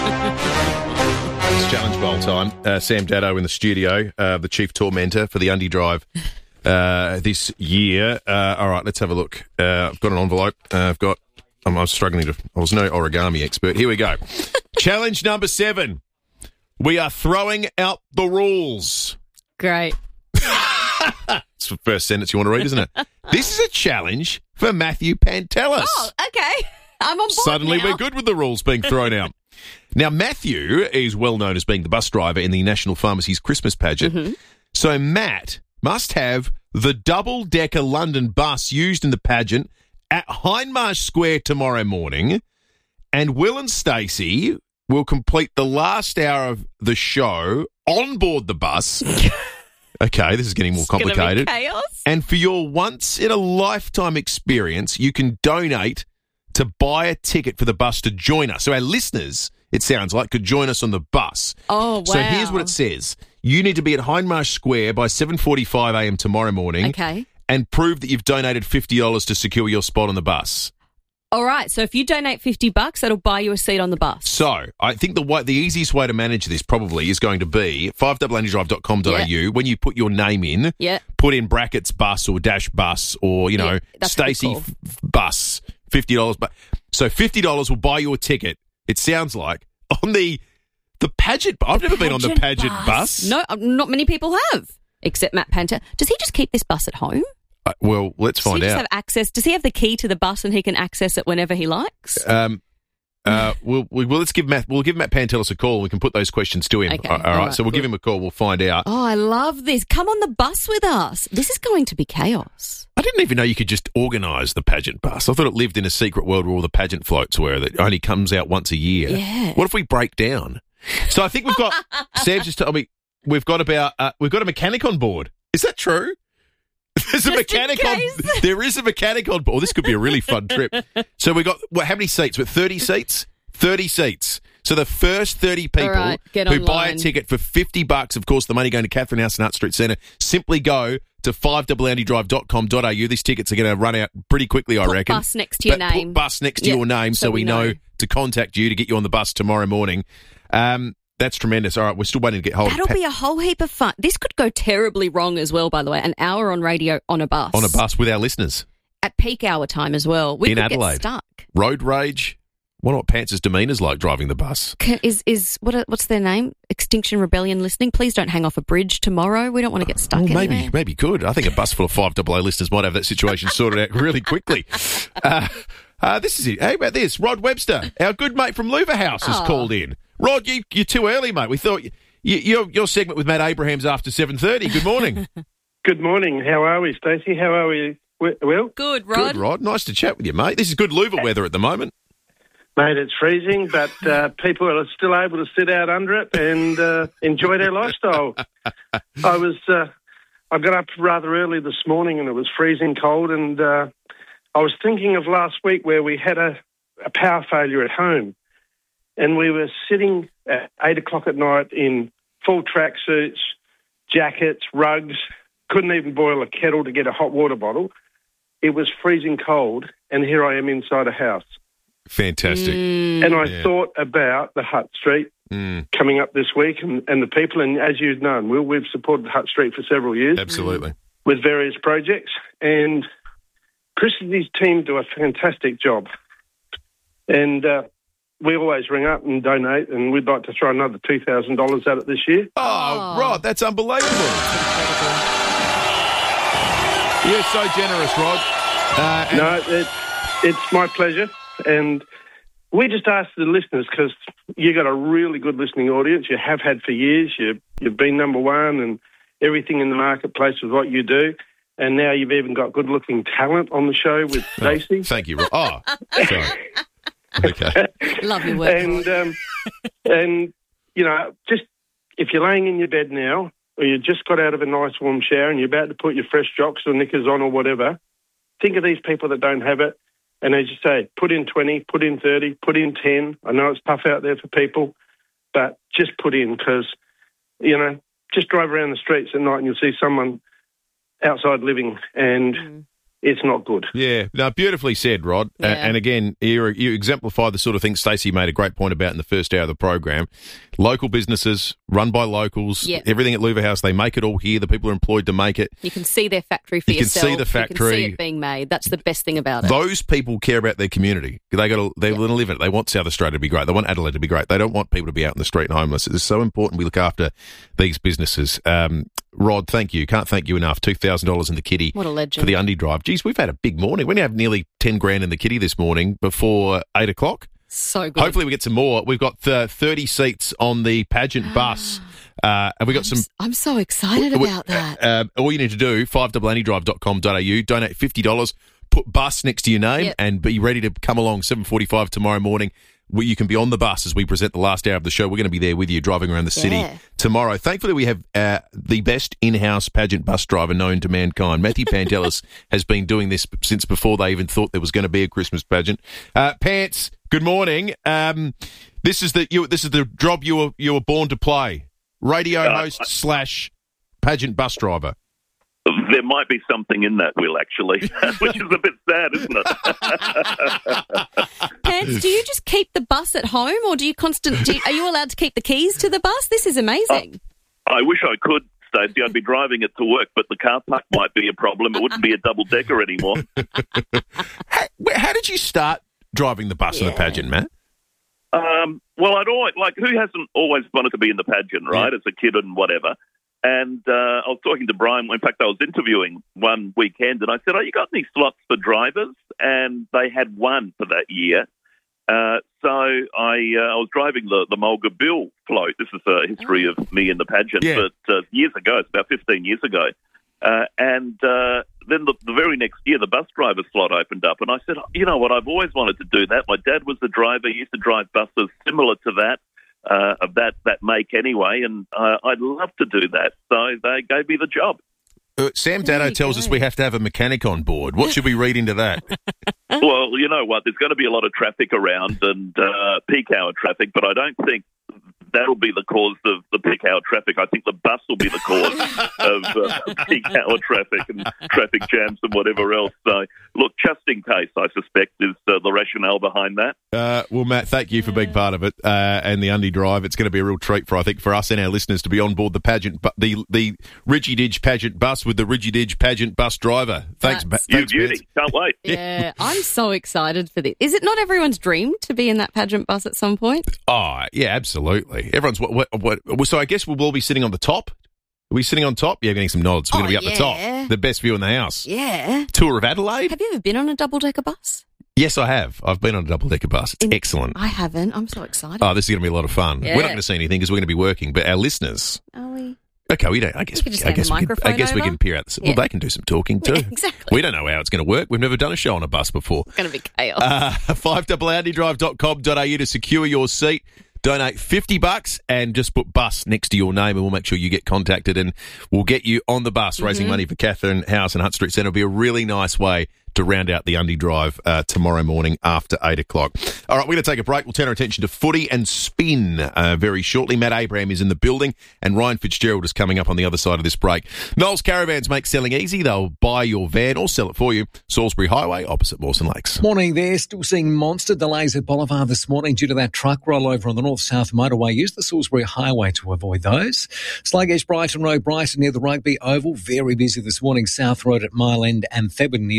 Speaker 2: It's Challenge Bowl time. Uh, Sam Daddo in the studio, uh, the chief tormentor for the Undie Drive uh, this year. Uh, all right, let's have a look. Uh, I've got an envelope. Uh, I've got. I'm, I'm struggling to. I was no origami expert. Here we go. Challenge number seven. We are throwing out the rules.
Speaker 1: Great.
Speaker 2: It's the first sentence you want to read, isn't it? This is a challenge for Matthew Pantelis.
Speaker 1: Oh, okay. I'm on board
Speaker 2: Suddenly
Speaker 1: now.
Speaker 2: we're good with the rules being thrown out. Now, Matthew is well known as being the bus driver in the National Pharmacy's Christmas pageant.
Speaker 1: Mm-hmm.
Speaker 2: So Matt must have the double-decker London bus used in the pageant at Hindmarsh Square tomorrow morning, and Will and Stacey will complete the last hour of the show on board the bus. Okay, this is getting more
Speaker 1: It's gonna be
Speaker 2: complicated.
Speaker 1: chaos.
Speaker 2: And for your once-in-a-lifetime experience, you can donate to buy a ticket for the bus to join us. So our listeners, it sounds like, could join us on the bus.
Speaker 1: Oh, wow.
Speaker 2: So here's what it says. You need to be at Hindmarsh Square by seven forty-five a.m. tomorrow morning.
Speaker 1: Okay.
Speaker 2: And prove that you've donated fifty dollars to secure your spot on the bus.
Speaker 1: All right, so if you donate fifty bucks, that'll buy you a seat on the bus.
Speaker 2: So I think the way, the easiest way to manage this probably is going to be five double andy drive dot com dot a u.
Speaker 1: Yeah.
Speaker 2: When you put your name in,
Speaker 1: Yeah.
Speaker 2: put in brackets bus or dash bus or, you know,
Speaker 1: Yeah, that's a good
Speaker 2: Stacey
Speaker 1: call.
Speaker 2: f- bus, fifty dollars. But so fifty dollars will buy you a ticket, it sounds like, on the the pageant. I've never been on the pageant bus.
Speaker 1: No, uh, not many people have, except Matt Panther. Does he just keep this bus at home?
Speaker 2: Uh, well, let's
Speaker 1: Does
Speaker 2: find
Speaker 1: he just
Speaker 2: out.
Speaker 1: have access? Does he have the key to the bus and he can access it whenever he likes?
Speaker 2: Um, uh, we'll, we'll, let's give Matt, we'll give Matt Pantelis a call and we can put those questions to him.
Speaker 1: Okay,
Speaker 2: all right,
Speaker 1: all right,
Speaker 2: so we'll
Speaker 1: good.
Speaker 2: give him a call. We'll find out.
Speaker 1: Oh, I love this. Come on the bus with us. This is going to be chaos.
Speaker 2: I didn't even know you could just organise the pageant bus. I thought it lived in a secret world where all the pageant floats were that only comes out once a year.
Speaker 1: Yeah.
Speaker 2: What if we break down? So I think we've got, Sam's just told me, we've got about, uh, we've got a mechanic on board. Is that true? There's a
Speaker 1: Just in
Speaker 2: mechanic on,
Speaker 1: case.
Speaker 2: there is a mechanic on board. This could be a really fun trip. So we got, what, how many seats? With thirty seats? thirty seats. So the first thirty people
Speaker 1: All right, get
Speaker 2: who buy a
Speaker 1: online.
Speaker 2: ticket for fifty bucks, of course, the money going to Catherine House and Hart Street Centre, simply go to five double andy drive dot com dot a u. These tickets are going to run out pretty quickly, I
Speaker 1: Put
Speaker 2: reckon.
Speaker 1: bus next to your
Speaker 2: But
Speaker 1: name.
Speaker 2: Put bus next to
Speaker 1: Yeah,
Speaker 2: your name so,
Speaker 1: so
Speaker 2: we
Speaker 1: we
Speaker 2: know.
Speaker 1: know.
Speaker 2: to contact you to get you on the bus tomorrow morning. Um, that's tremendous. All right, we're still waiting to get hold
Speaker 1: That'll
Speaker 2: of Pat-
Speaker 1: be a whole heap of fun. This could go terribly wrong as well, by the way. An hour on radio on a bus.
Speaker 2: on a bus with our listeners.
Speaker 1: At peak hour time as well. We
Speaker 2: In
Speaker 1: could
Speaker 2: Adelaide.
Speaker 1: get stuck.
Speaker 2: Road rage. Wonder what Pants's demeanour's like driving the bus.
Speaker 1: Can, is is what are- what's their name? Extinction Rebellion listening. Please don't hang off a bridge tomorrow. We don't want to get stuck
Speaker 2: Well,
Speaker 1: in
Speaker 2: maybe,
Speaker 1: there.
Speaker 2: maybe good. I think a bus full of five double O listeners might have that situation sorted out really quickly. Uh, uh, this is it. How about this? Rod Webster, our good mate from Louver House, has
Speaker 1: Oh.
Speaker 2: called in. Rod, you, you're too early, mate. We thought you, you, your, your segment with Matt Abrahams after seven thirty. Good morning.
Speaker 15: Good morning. How are we, Stacey? How are we, Wi- Will?
Speaker 1: Good, Rod.
Speaker 2: Good, Rod. Nice to chat with you, mate. This is good Louver weather at the moment.
Speaker 15: Mate, it's freezing, but uh, people are still able to sit out under it and uh, enjoy their lifestyle. I was, uh, I got up rather early this morning and it was freezing cold, and uh, I was thinking of last week where we had a, a power failure at home, and we were sitting at eight o'clock at night in full tracksuits, jackets, rugs, couldn't even boil a kettle to get a hot water bottle. It was freezing cold, and here I am inside a house.
Speaker 2: Fantastic.
Speaker 15: And I
Speaker 2: Yeah.
Speaker 15: thought about the Hutt Street
Speaker 2: Mm,
Speaker 15: coming up this week and, and the people, and as you've known, Will, we've supported Hutt Street for several years
Speaker 2: absolutely.
Speaker 15: with various projects, and Chris and his team do a fantastic job. And uh, we always ring up and donate, and we'd like to throw another two thousand dollars at it this year.
Speaker 2: Oh, Rod, that's unbelievable. You're so generous, Rod. Uh, and-
Speaker 15: no, it, it's my pleasure. And we just ask the listeners, because you've got a really good listening audience. You have had for years. You, you've been number one and everything in the marketplace with what you do. And now you've even got good-looking talent on the show with Stacey.
Speaker 2: Oh, thank you, Rod. Oh, sorry. Okay.
Speaker 3: Love your work.
Speaker 15: And, um, and, you know, just if you're laying in your bed now, or you just got out of a nice warm shower and you're about to put your fresh jocks or knickers on or whatever, think of these people that don't have it. And as you say, put in twenty, put in thirty, put in ten. I know it's tough out there for people, but just put in, because, you know, just drive around the streets at night and you'll see someone outside living, and mm. it's not good.
Speaker 2: Yeah, no, beautifully said, Rod.
Speaker 3: Yeah.
Speaker 2: Uh, and again, you you exemplify the sort of thing Stacey made a great point about in the first hour of the program. Local businesses, run by locals,
Speaker 3: yep.
Speaker 2: everything at Louver House, they make it all here. The people are employed to make it.
Speaker 3: You can see their factory for
Speaker 2: you
Speaker 3: yourself.
Speaker 2: You can see the factory.
Speaker 3: You can see it being made. That's the best thing about it.
Speaker 2: Those people care about their community. They got to, they
Speaker 3: yep.
Speaker 2: want to live in it. They want South Australia to be great. They want Adelaide to be great. They don't want people to be out in the street and homeless. It's so important we look after these businesses. Um, Rod, thank you. Can't thank you enough. two thousand dollars in the kitty.
Speaker 3: What a legend.
Speaker 2: For the Undie Drive. Geez, we've had a big morning. We're going to have nearly ten grand in the kitty this morning before eight o'clock.
Speaker 3: So good.
Speaker 2: Hopefully we get some more. We've got uh, thirty seats on the pageant bus. Uh, and we got
Speaker 3: I'm,
Speaker 2: some.
Speaker 3: I'm so excited
Speaker 2: we,
Speaker 3: about that.
Speaker 2: Uh, all you need to do, five double andy drive dot com dot a u, donate fifty dollars, put bus next to your name,
Speaker 3: yep.
Speaker 2: and be ready to come along seven forty-five tomorrow morning. Where you can be on the bus as we present the last hour of the show. We're going to be there with you, driving around the city
Speaker 3: yeah.
Speaker 2: tomorrow. Thankfully, we have uh, the best in-house pageant bus driver known to mankind. Matthew Pantelis has been doing this since before they even thought there was going to be a Christmas pageant. Uh, Pants, good morning. Um, this is the you, this is the job you were you were born to play. Radio
Speaker 16: Uh,
Speaker 2: host slash pageant bus driver.
Speaker 16: There might be something in that, Will, actually, which is a bit sad, isn't it?
Speaker 3: Pants, do you just keep the bus at home, or do you constant? Do you, are you allowed to keep the keys to the bus? This is amazing.
Speaker 16: Uh, I wish I could, Stacey. I'd be driving it to work, but the car park might be a problem. It wouldn't be a double-decker anymore.
Speaker 2: how, how did you start driving the bus
Speaker 3: yeah.
Speaker 2: in the pageant, Matt?
Speaker 16: Um, well, I'd always, like, who hasn't always wanted to be in the pageant, right, yeah. as a kid and whatever? And uh, I was talking to Brian. In fact, I was interviewing one weekend, and I said, oh, you got any slots for drivers? And they had one for that year. Uh, so I uh, I was driving the, the Mulga Bill float. This is a history of me in the pageant.
Speaker 2: Yeah.
Speaker 16: But uh, years ago, it's about fifteen years ago. Uh, and uh, then the, the very next year, the bus driver slot opened up. And I said, you know what, I've always wanted to do that. My dad was the driver. He used to drive buses similar to that. Uh, of that, that make anyway, and uh, I'd love to do that. So they gave me the job.
Speaker 2: Uh, Sam Dado tells go. us we have to have a mechanic on board. What should we read into that?
Speaker 16: Well, you know what? There's going to be a lot of traffic around and uh, peak hour traffic, but I don't think that'll be the cause of the peak hour traffic. I think the bus will be the cause of uh, peak hour traffic and traffic jams and whatever else. So, look, just in case, I suspect, is uh, the rationale behind that.
Speaker 2: Uh, well, Matt, thank you for being part of it uh, and the Undie Drive. It's going to be a real treat for, I think, for us and our listeners to be on board the pageant, bu- the the Ridgy-Didge pageant bus with the Ridgy-Didge pageant bus driver. Thanks, ba-
Speaker 16: You
Speaker 2: thanks,
Speaker 16: beauty.
Speaker 2: Matt.
Speaker 16: Can't wait.
Speaker 3: Yeah, I'm so excited for this. Is it not everyone's dream to be in that pageant bus at some point?
Speaker 2: Oh, yeah, absolutely. Everyone's what, what, what, so I guess we'll all be sitting on the top. Are we sitting on top? Yeah, getting some nods. We're
Speaker 3: Oh,
Speaker 2: going to be up
Speaker 3: yeah.
Speaker 2: the top. The best view in the house.
Speaker 3: Yeah.
Speaker 2: Tour of Adelaide?
Speaker 3: Have you ever been on a double-decker bus?
Speaker 2: Yes, I have. I've been on a double-decker bus. It's
Speaker 3: In-
Speaker 2: excellent.
Speaker 3: I haven't. I'm so excited.
Speaker 2: Oh, this is going to be a lot of fun.
Speaker 3: Yeah.
Speaker 2: We're not going to see anything because we're going to be working, but our listeners...
Speaker 3: Are we?
Speaker 2: Okay, we don't. I guess
Speaker 3: We could just
Speaker 2: I
Speaker 3: hand the
Speaker 2: guess we can, I
Speaker 3: microphone
Speaker 2: guess we
Speaker 3: over.
Speaker 2: can peer out. The, well,
Speaker 3: Yeah.
Speaker 2: they can do some talking too.
Speaker 3: Yeah, exactly.
Speaker 2: We don't know how it's going to work. We've never done a show on a bus before.
Speaker 3: It's going to be chaos.
Speaker 2: Uh, five double andy drive dot com dot a u to secure your seat. Donate fifty bucks and just put bus next to your name, and we'll make sure you get contacted, and we'll get you on the bus raising
Speaker 3: Mm-hmm.
Speaker 2: money for Catherine House and Hutt Street Centre. It'll be a really nice way to round out the Undie Drive uh, tomorrow morning after eight o'clock. All right, we're going to take a break. We'll turn our attention to footy and spin uh, very shortly. Matt Abraham is in the building, and Ryan Fitzgerald is coming up on the other side of this break. Knowles Caravans make selling easy. They'll buy your van or sell it for you. Salisbury Highway, opposite Mawson Lakes.
Speaker 13: Morning there. Still seeing monster delays at Boulevard this morning due to that truck rollover on the north-south motorway. Use the Salisbury Highway to avoid those. Sluggish Brighton Road, Brighton near the Rugby Oval. Very busy this morning. South Road at Mile End and Thebden near the Thebby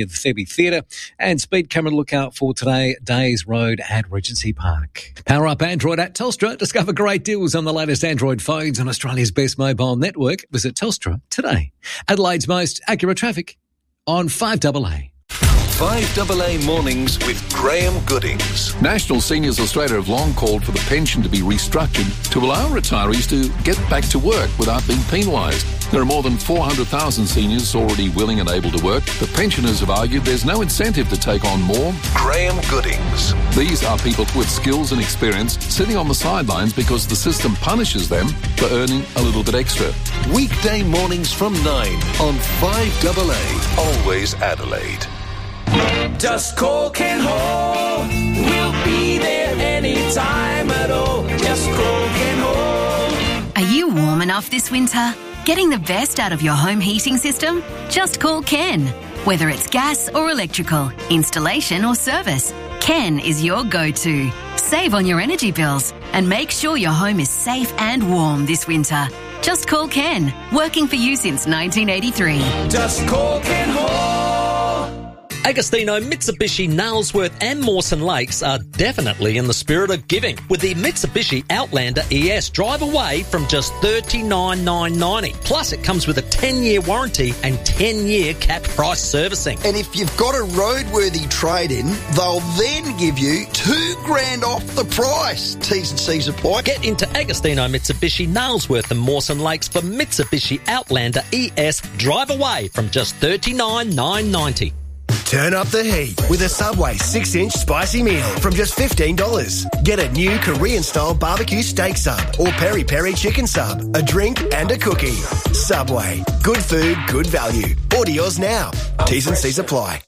Speaker 13: Theatre. And speed camera to look out for today, Days Road at Regency Park. Power up Android at Telstra. Discover great deals on the latest Android phones on Australia's best mobile network. Visit Telstra today. Adelaide's most accurate traffic on five double A.
Speaker 4: five double A Mornings with Graham Goodings.
Speaker 17: National Seniors Australia have long called for the pension to be restructured to allow retirees to get back to work without being penalised. There are more than four hundred thousand seniors already willing and able to work. The pensioners have argued there's no incentive to take on more.
Speaker 4: Graham Goodings.
Speaker 17: These are people with skills and experience sitting on the sidelines because the system punishes them for earning a little bit extra.
Speaker 4: Weekday mornings from nine on five double A. Always Adelaide.
Speaker 18: Just call Ken Hall. We'll be there anytime at all. Just call Ken Hall.
Speaker 19: Are you warm enough this winter? Getting the best out of your home heating system? Just call Ken. Whether it's gas or electrical, installation or service, Ken is your go-to. Save on your energy bills and make sure your home is safe and warm this winter. Just call Ken. Working for you since nineteen eighty-three.
Speaker 18: Just call Ken Hall.
Speaker 20: Agostino, Mitsubishi, Nailsworth and Mawson Lakes are definitely in the spirit of giving with the Mitsubishi Outlander E S. Drive away from just thirty-nine thousand nine hundred ninety dollars. Plus, it comes with a ten-year warranty and ten-year capped price servicing.
Speaker 21: And if you've got a roadworthy trade-in, they'll then give you two grand off the price. T's and C's apply.
Speaker 20: Get into Agostino, Mitsubishi, Nailsworth and Mawson Lakes for Mitsubishi Outlander E S. Drive away from just thirty-nine thousand nine hundred ninety dollars.
Speaker 22: Turn up the heat with a Subway six-inch spicy meal from just fifteen dollars. Get a new Korean-style barbecue steak sub or peri-peri chicken sub, a drink and a cookie. Subway. Good food, good value. Order yours now. T's and C's apply.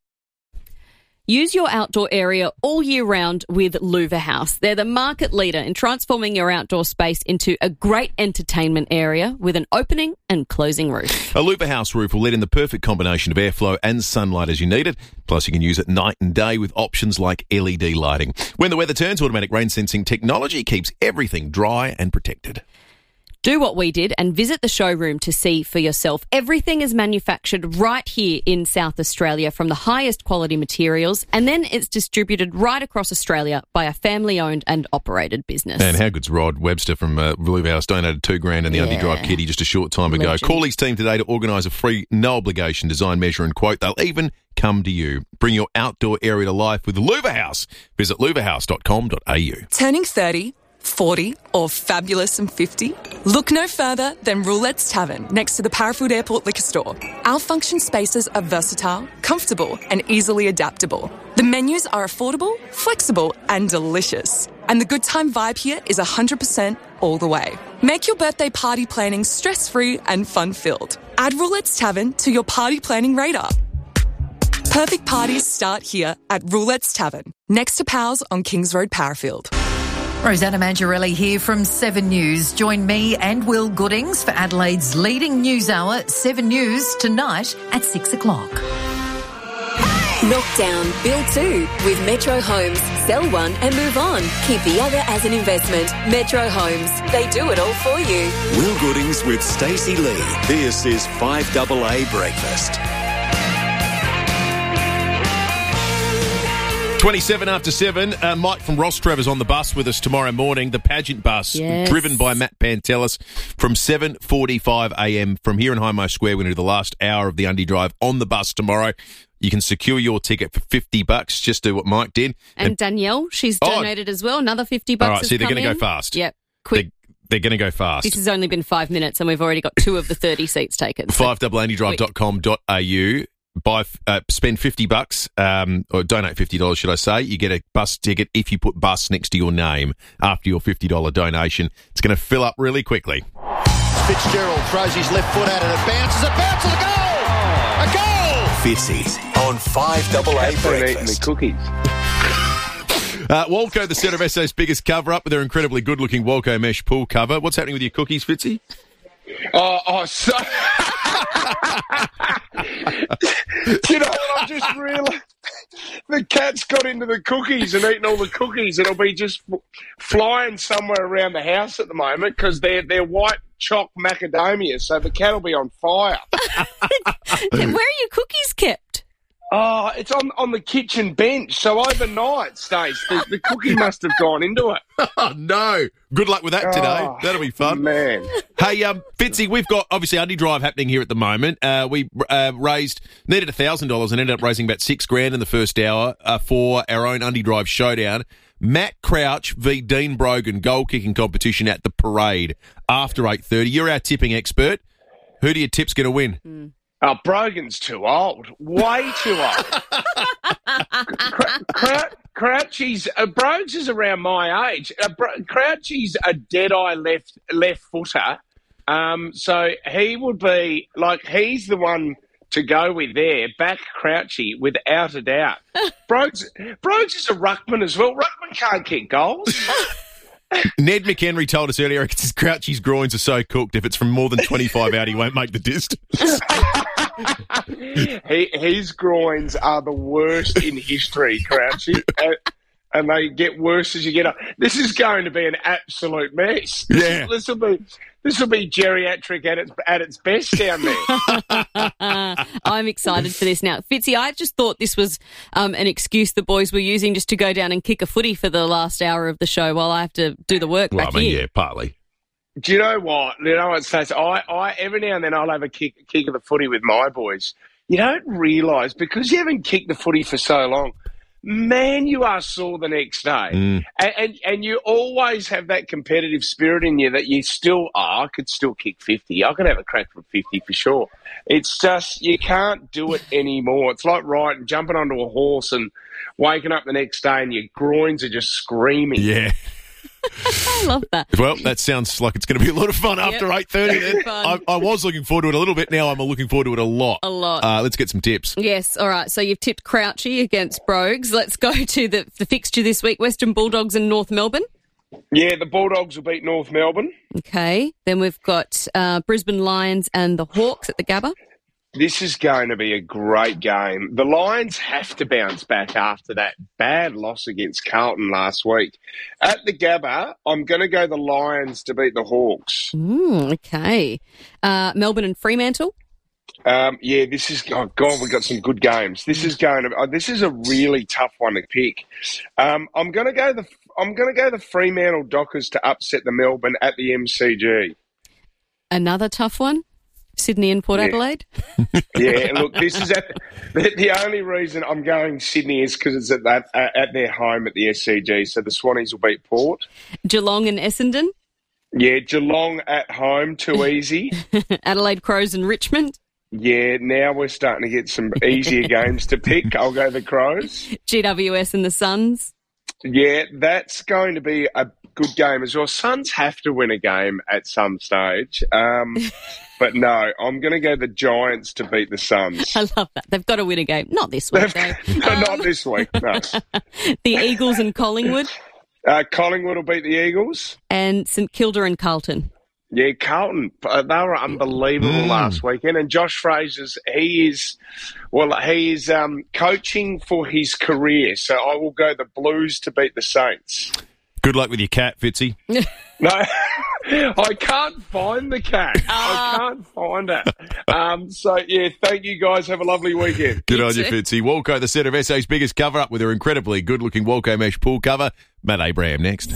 Speaker 1: Use your outdoor area all year round with Louver House. They're the market leader in transforming your outdoor space into a great entertainment area with an opening and closing roof.
Speaker 2: A Louver House roof will let in the perfect combination of airflow and sunlight as you need it. Plus, you can use it night and day with options like L E D lighting. When the weather turns, automatic rain sensing technology keeps everything dry and protected.
Speaker 1: Do what we did and visit the showroom to see for yourself. Everything is manufactured right here in South Australia from the highest quality materials, and then it's distributed right across Australia by a family-owned and operated business.
Speaker 2: And how good's Rod Webster from uh, Louver House donated two grand in the
Speaker 1: Yeah.
Speaker 2: Underdrive kitty just a short time ago.
Speaker 1: Legend.
Speaker 2: Call his team today to organise a free, no obligation design, measure and quote. They'll even come to you. Bring your outdoor area to life with Louver House. Visit louver house dot com dot a u.
Speaker 23: Turning thirty, forty or fabulous and fifty? Look no further than Roulette's Tavern next to the Parafield Airport Liquor Store. Our function spaces are versatile, comfortable and easily adaptable. The menus are affordable, flexible and delicious. And the good time vibe here is one hundred percent all the way. Make your birthday party planning stress-free and fun-filled. Add Roulette's Tavern to your party planning radar. Perfect parties start here at Roulette's Tavern, next to Powell's on Kings Road, Parafield.
Speaker 24: Rosanna Mangiarelli here from Seven News. Join me and Will Goodings for Adelaide's leading news hour, Seven News, tonight at six o'clock.
Speaker 5: Knock down, build two with Metro Homes. Sell one and move on. Keep the other as an investment. Metro Homes. They do it all for you.
Speaker 14: Will Goodings with Stacey Lee. This is five double A Breakfast.
Speaker 2: twenty-seven after seven. Uh, Mike from Rostrev's on the bus with us tomorrow morning. The pageant bus,
Speaker 1: Yes.
Speaker 2: driven by Matt Pantelis from seven forty-five a m from here in Himo Square. We're going to do the last hour of the Undy Drive on the bus tomorrow. You can secure your ticket for fifty bucks. Just do what Mike did.
Speaker 1: And Danielle, she's
Speaker 2: Oh.
Speaker 1: donated as well. Another fifty bucks.
Speaker 2: All right,
Speaker 1: has
Speaker 2: see, they're
Speaker 1: come
Speaker 2: going to
Speaker 1: in.
Speaker 2: go fast.
Speaker 1: Yep. Quick.
Speaker 2: They're, they're going to go fast.
Speaker 1: This has only been five minutes and we've already got two of the thirty seats taken. So
Speaker 2: five double andy drive dot com dot a u. Buy, uh, spend fifty bucks, um, or donate fifty dollars, should I say. You get a bus ticket if you put bus next to your name after your fifty dollars donation. It's going to fill up really quickly.
Speaker 25: Fitzgerald throws his left foot at it. It bounces. It bounces. A goal! A goal!
Speaker 14: Fitzy on five double A Breakfast.
Speaker 15: Cookies.
Speaker 2: Uh, Walco, the centre of S A's biggest cover-up with their incredibly good-looking Walco mesh pool cover. What's happening with your cookies, Fitzy?
Speaker 26: Oh, oh, so... you know what, I just realised the cat's got into the cookies and eaten all the cookies. It'll be just f- flying somewhere around the house at the moment because they're, they're white choc macadamia, so the cat will be on fire.
Speaker 1: Where are your cookies kept?
Speaker 26: Oh, it's on, on the kitchen bench. So overnight, Stace, the, the cookie must have gone into it.
Speaker 2: Oh, no. Good luck with that today.
Speaker 26: Oh,
Speaker 2: That'll be fun.
Speaker 26: Man.
Speaker 2: Hey, um, Fitzy, we've got, obviously, Undy Drive happening here at the moment. Uh, we uh, raised, needed one thousand dollars and ended up raising about six grand in the first hour uh, for our own Undy Drive showdown. Matt Crouch v. Dean Brogan goal-kicking competition at the Parade after eight thirty. You're our tipping expert. Who do you tip's going to win?
Speaker 26: Mm. Oh, Brogan's too old. Way too old. Cr- Cr- Crouchy's, uh, Brogues is around my age. Uh, Bro- Crouchy's a dead-eye left left footer. Um, so he would be, like, he's the one to go with there, back Crouchy, without a doubt. Brogues, Brogues is a ruckman as well. Ruckman can't kick goals.
Speaker 2: Ned McHenry told us earlier his Crouchy's groins are so cooked, if it's from more than twenty-five out, he won't make the distance.
Speaker 26: he, his groins are the worst in history, Crouchy. Uh, and they get worse as you get up. This is going to be an absolute mess. This
Speaker 2: Yeah.
Speaker 26: This will be this will be geriatric at its at its best down there.
Speaker 1: I'm excited for this now. Fitzy, I just thought this was um, an excuse the boys were using just to go down and kick a footy for the last hour of the show while I have to do the work
Speaker 2: Well,
Speaker 1: back
Speaker 2: I mean,
Speaker 1: here.
Speaker 2: yeah, partly.
Speaker 26: Do you know what? You know what, Stace? I, I every now and then I'll have a kick kick of the footy with my boys. You don't realise, because you haven't kicked the footy for so long, man, you are sore the next day.
Speaker 2: Mm.
Speaker 26: And, and and you always have that competitive spirit in you that you still, oh, I could still kick fifty. I could have a crack from fifty for sure. It's just, you can't do it anymore. It's like riding, jumping onto a horse and waking up the next day and your groins are just screaming.
Speaker 2: Yeah.
Speaker 1: I love that.
Speaker 2: Well, that sounds like it's going to be a lot of fun
Speaker 1: Yep.
Speaker 2: after eight thirty then. I, I was looking forward to it a little bit. Now I'm looking forward to it a lot.
Speaker 1: A lot.
Speaker 2: Uh, let's get some tips.
Speaker 1: Yes, all right. So you've tipped Crouchy against Brogues. Let's go to the, the fixture this week, Western Bulldogs and North Melbourne.
Speaker 26: Yeah, the Bulldogs will beat North Melbourne.
Speaker 1: Okay. Then we've got uh, Brisbane Lions and the Hawks at the Gabba.
Speaker 26: This is going to be a great game. The Lions have to bounce back after that bad loss against Carlton last week. At the Gabba, I'm going to go the Lions to beat the Hawks.
Speaker 1: Mm, okay. Uh, Melbourne and Fremantle.
Speaker 26: Um, yeah, this is, oh God, we've got some good games. This is going to, oh, this is a really tough one to pick. Um, I'm going to go the, I'm going to go the Fremantle Dockers to upset the Melbourne at the M C G.
Speaker 1: Another tough one. Sydney and Port
Speaker 26: Yeah.
Speaker 1: Adelaide.
Speaker 26: Yeah, look, this is at the, the only reason I'm going Sydney is because it's at that uh, at their home at the S C G. So the Swannies will beat Port.
Speaker 1: Geelong and Essendon.
Speaker 26: Yeah, Geelong at home, too easy.
Speaker 1: Adelaide Crows and Richmond.
Speaker 26: Yeah, now we're starting to get some easier games to pick. I'll go the Crows.
Speaker 1: G W S and the Suns.
Speaker 26: Yeah, that's going to be a good game as well. Suns have to win a game at some stage. Um, but no, I'm going to go the Giants to beat the Suns.
Speaker 1: I love that. They've got to win a game. Not this week, though.
Speaker 26: No, not this week, no.
Speaker 1: The Eagles and Collingwood.
Speaker 26: Uh, Collingwood will beat the Eagles.
Speaker 1: And St Kilda and Carlton.
Speaker 26: Yeah, Carlton, uh, they were unbelievable
Speaker 2: Mm.
Speaker 26: last weekend. And Josh Fraser's, he is, well, he is um, coaching for his career. So I will go the Blues to beat the Saints.
Speaker 2: Good luck with your cat, Fitzy.
Speaker 26: No, I can't find the cat. I can't find it. Um, so, yeah, thank you guys. Have a lovely weekend.
Speaker 2: Good on you, Fitzy. Walco, the set of S A's biggest cover-up with her incredibly good-looking Walco mesh pool cover. Matt Abraham next.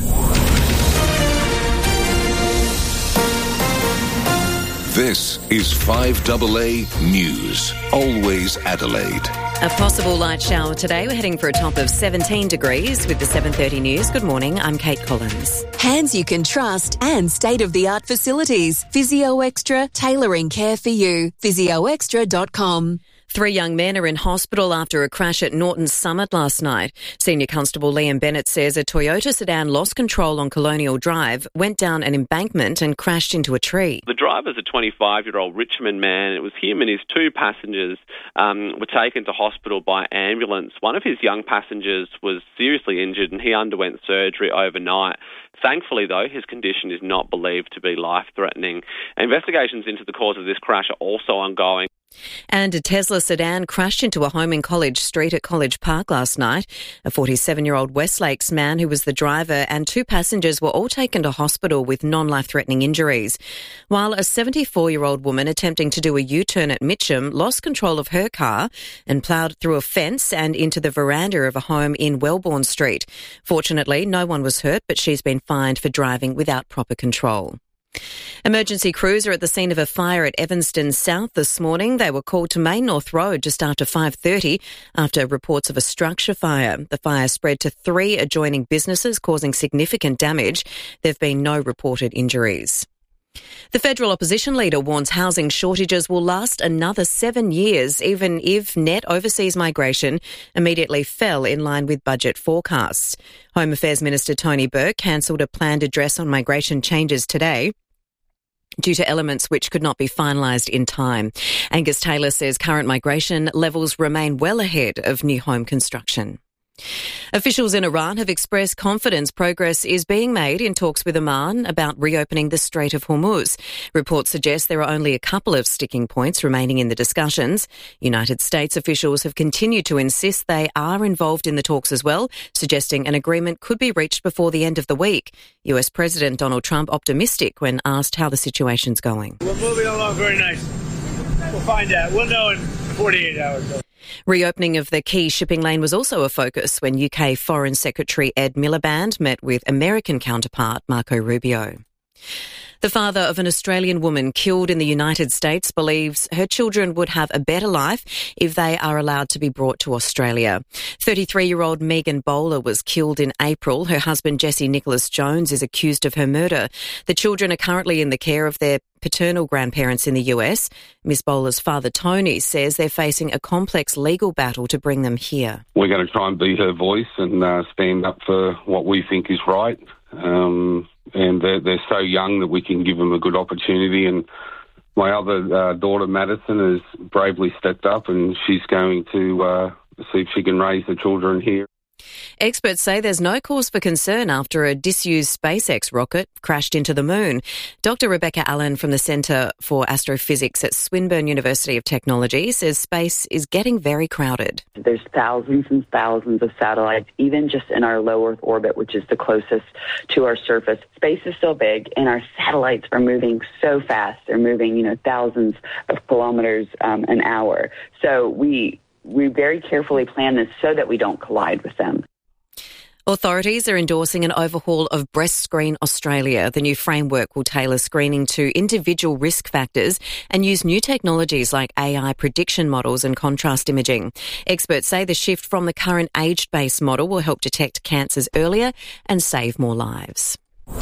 Speaker 4: This is five double A News. Always Adelaide.
Speaker 6: A possible light shower today. We're heading for a top of seventeen degrees with the seven thirty news. Good morning. I'm Kate Collins.
Speaker 5: Hands you can trust and state-of-the-art facilities. Physio Extra, tailoring care for you. physio extra dot com.
Speaker 6: Three young men are in hospital after a crash at Norton Summit last night. Senior Constable Liam Bennett says a Toyota sedan lost control on Colonial Drive, went down an embankment and crashed into a tree.
Speaker 7: The driver's a twenty-five-year-old Richmond man. It was him and his two passengers um, were taken to hospital by ambulance. One of his young passengers was seriously injured and he underwent surgery overnight. Thankfully, though, his condition is not believed to be life-threatening. Investigations into the cause of this crash are also ongoing.
Speaker 6: And a Tesla sedan crashed into a home in College Street at College Park last night. A forty-seven-year-old Westlakes man who was the driver and two passengers were all taken to hospital with non-life-threatening injuries, while a seventy-four-year-old woman attempting to do a U-turn at Mitcham lost control of her car and ploughed through a fence and into the veranda of a home in Wellbourne Street. Fortunately, no one was hurt, but she's been fined for driving without proper control. Emergency crews are at the scene of a fire at Evanston South this morning. They were called to Main North Road just after five thirty after reports of a structure fire. The fire spread to three adjoining businesses, causing significant damage. There have been no reported injuries. The federal opposition leader warns housing shortages will last another seven years, even if net overseas migration immediately fell in line with budget forecasts. Home Affairs Minister Tony Burke cancelled a planned address on migration changes today due to elements which could not be finalised in time. Angus Taylor says current migration levels remain well ahead of new home construction. Officials in Iran have expressed confidence progress is being made in talks with Oman about reopening the Strait of Hormuz. Reports suggest there are only a couple of sticking points remaining in the discussions. United States officials have continued to insist they are involved in the talks as well, suggesting an agreement could be reached before the end of the week. U S President Donald Trump optimistic when asked how the situation's going.
Speaker 8: We're moving along very nice. We'll find out. We'll know in forty-eight hours. Though.
Speaker 6: Reopening of the key shipping lane was also a focus when U K Foreign Secretary Ed Miliband met with American counterpart Marco Rubio. The father of an Australian woman killed in the United States believes her children would have a better life if they are allowed to be brought to Australia. thirty-three-year-old Megan Bowler was killed in April. Her husband, Jesse Nicholas Jones, is accused of her murder. The children are currently in the care of their paternal grandparents in the U S. Miss Bowler's father, Tony, says they're facing a complex legal battle to bring them here.
Speaker 9: We're going to try and be her voice and uh, stand up for what we think is right. Um, and they're, they're so young that we can give them a good opportunity. And my other uh, daughter, Madison, has bravely stepped up and she's going to uh, see if she can raise the children here.
Speaker 6: Experts say there's no cause for concern after a disused SpaceX rocket crashed into the moon. Doctor Rebecca Allen from the Centre for Astrophysics at Swinburne University of Technology says space is getting very crowded.
Speaker 10: There's thousands and thousands of satellites, even just in our low Earth orbit, which is the closest to our surface. Space is so big, and our satellites are moving so fast. They're moving, you know, thousands of kilometers um, an hour. So we... We very carefully plan this so that we don't collide with them.
Speaker 6: Authorities are endorsing an overhaul of Breast Screen Australia. The new framework will tailor screening to individual risk factors and use new technologies like A I prediction models and contrast imaging. Experts say the shift from the current age-based model will help detect cancers earlier and save more lives.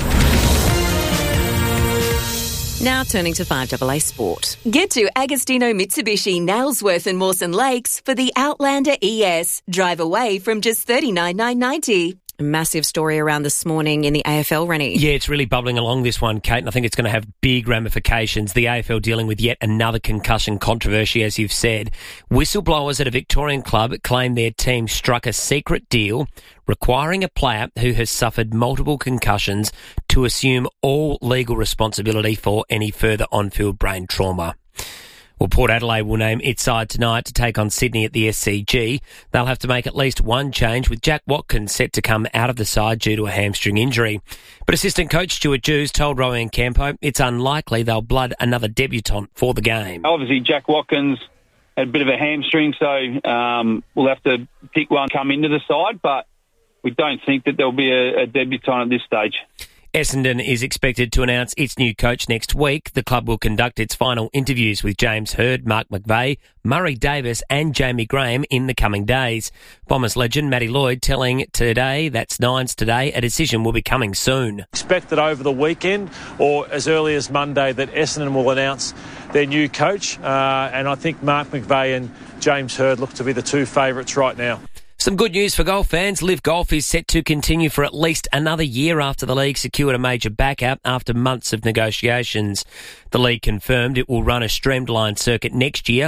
Speaker 6: Now turning to five double A Sport.
Speaker 5: Get to Agostino Mitsubishi, Nailsworth and Mawson Lakes for the Outlander E S. Drive away from just thirty-nine thousand nine hundred ninety dollars.
Speaker 6: A massive story around this morning in the A F L, Rennie.
Speaker 11: Yeah, it's really bubbling along, this one, Kate, and I think it's going to have big ramifications. The A F L dealing with yet another concussion controversy, as you've said. Whistleblowers at a Victorian club claim their team struck a secret deal requiring a player who has suffered multiple concussions to assume all legal responsibility for any further on-field brain trauma. Well, Port Adelaide will name its side tonight to take on Sydney at the S C G. They'll have to make at least one change, with Jack Watkins set to come out of the side due to a hamstring injury. But assistant coach Stuart Jews told Rowan Campo it's unlikely they'll blood another debutant for the game.
Speaker 12: Obviously, Jack Watkins had a bit of a hamstring, so um, we'll have to pick one come into the side, but we don't think that there'll be a, a debutant at this stage.
Speaker 11: Essendon is expected to announce its new coach next week. The club will conduct its final interviews with James Hird, Mark McVeigh, Murray Davis and Jamie Graham in the coming days. Bombers legend Matty Lloyd telling Today, that's Nines Today, a decision will be coming soon.
Speaker 16: Expect that over the weekend or as early as Monday that Essendon will announce their new coach. Uh, and I think Mark McVeigh and James Hird look to be the two favourites right now.
Speaker 11: Some good news for golf fans. Liv Golf is set to continue for at least another year after the league secured a major backup after months of negotiations. The league confirmed it will run a streamlined circuit next year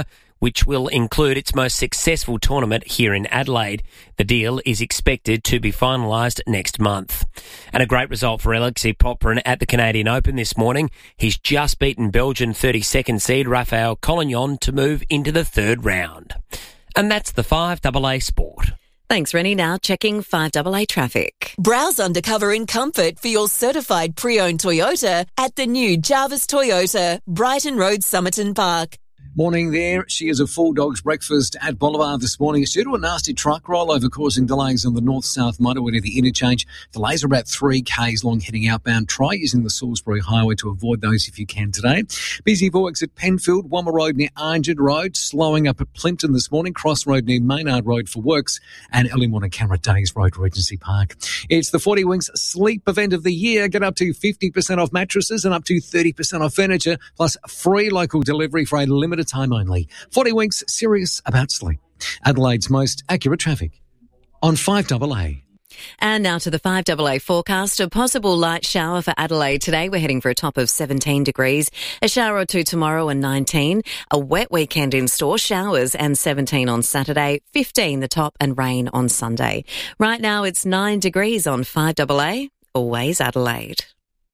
Speaker 11: which will include its most successful tournament here in Adelaide. The deal is expected to be finalised next month. And a great result for Alexei Popyrin at the Canadian Open this morning. He's just beaten Belgian thirty-second seed Rafael Collignon to move into the third round. And that's the five double A Sport.
Speaker 6: Thanks, Rennie. Now checking five double A traffic.
Speaker 3: Browse undercover in comfort for your certified pre-owned Toyota at the new Jarvis Toyota, Brighton Road, Somerton Park.
Speaker 13: Morning there. She is a full dog's breakfast at Boulevard this morning. It's due to a nasty truck rollover causing delays on the north-south motorway to the interchange. Delays are about three kays long heading outbound. Try using the Salisbury Highway to avoid those if you can today. Busy for works at Penfield, Wommer Road near Arngent Road, slowing up at Plimpton this morning, Cross Road near Maynard Road for works, and early morning Camera Days Road, Regency Park. It's the forty Winks sleep event of the year. Get up to fifty percent off mattresses and up to thirty percent off furniture, plus free local delivery for a limited time only. forty Winks, serious about sleep. Adelaide's most accurate traffic on five double A.
Speaker 6: And now to the five double A forecast. A possible light shower for Adelaide today. We're heading for a top of seventeen degrees. A shower or two tomorrow and nineteen. A wet weekend in store. Showers and seventeen on Saturday. fifteen the top and rain on Sunday. Right now it's nine degrees on five double A. Always Adelaide.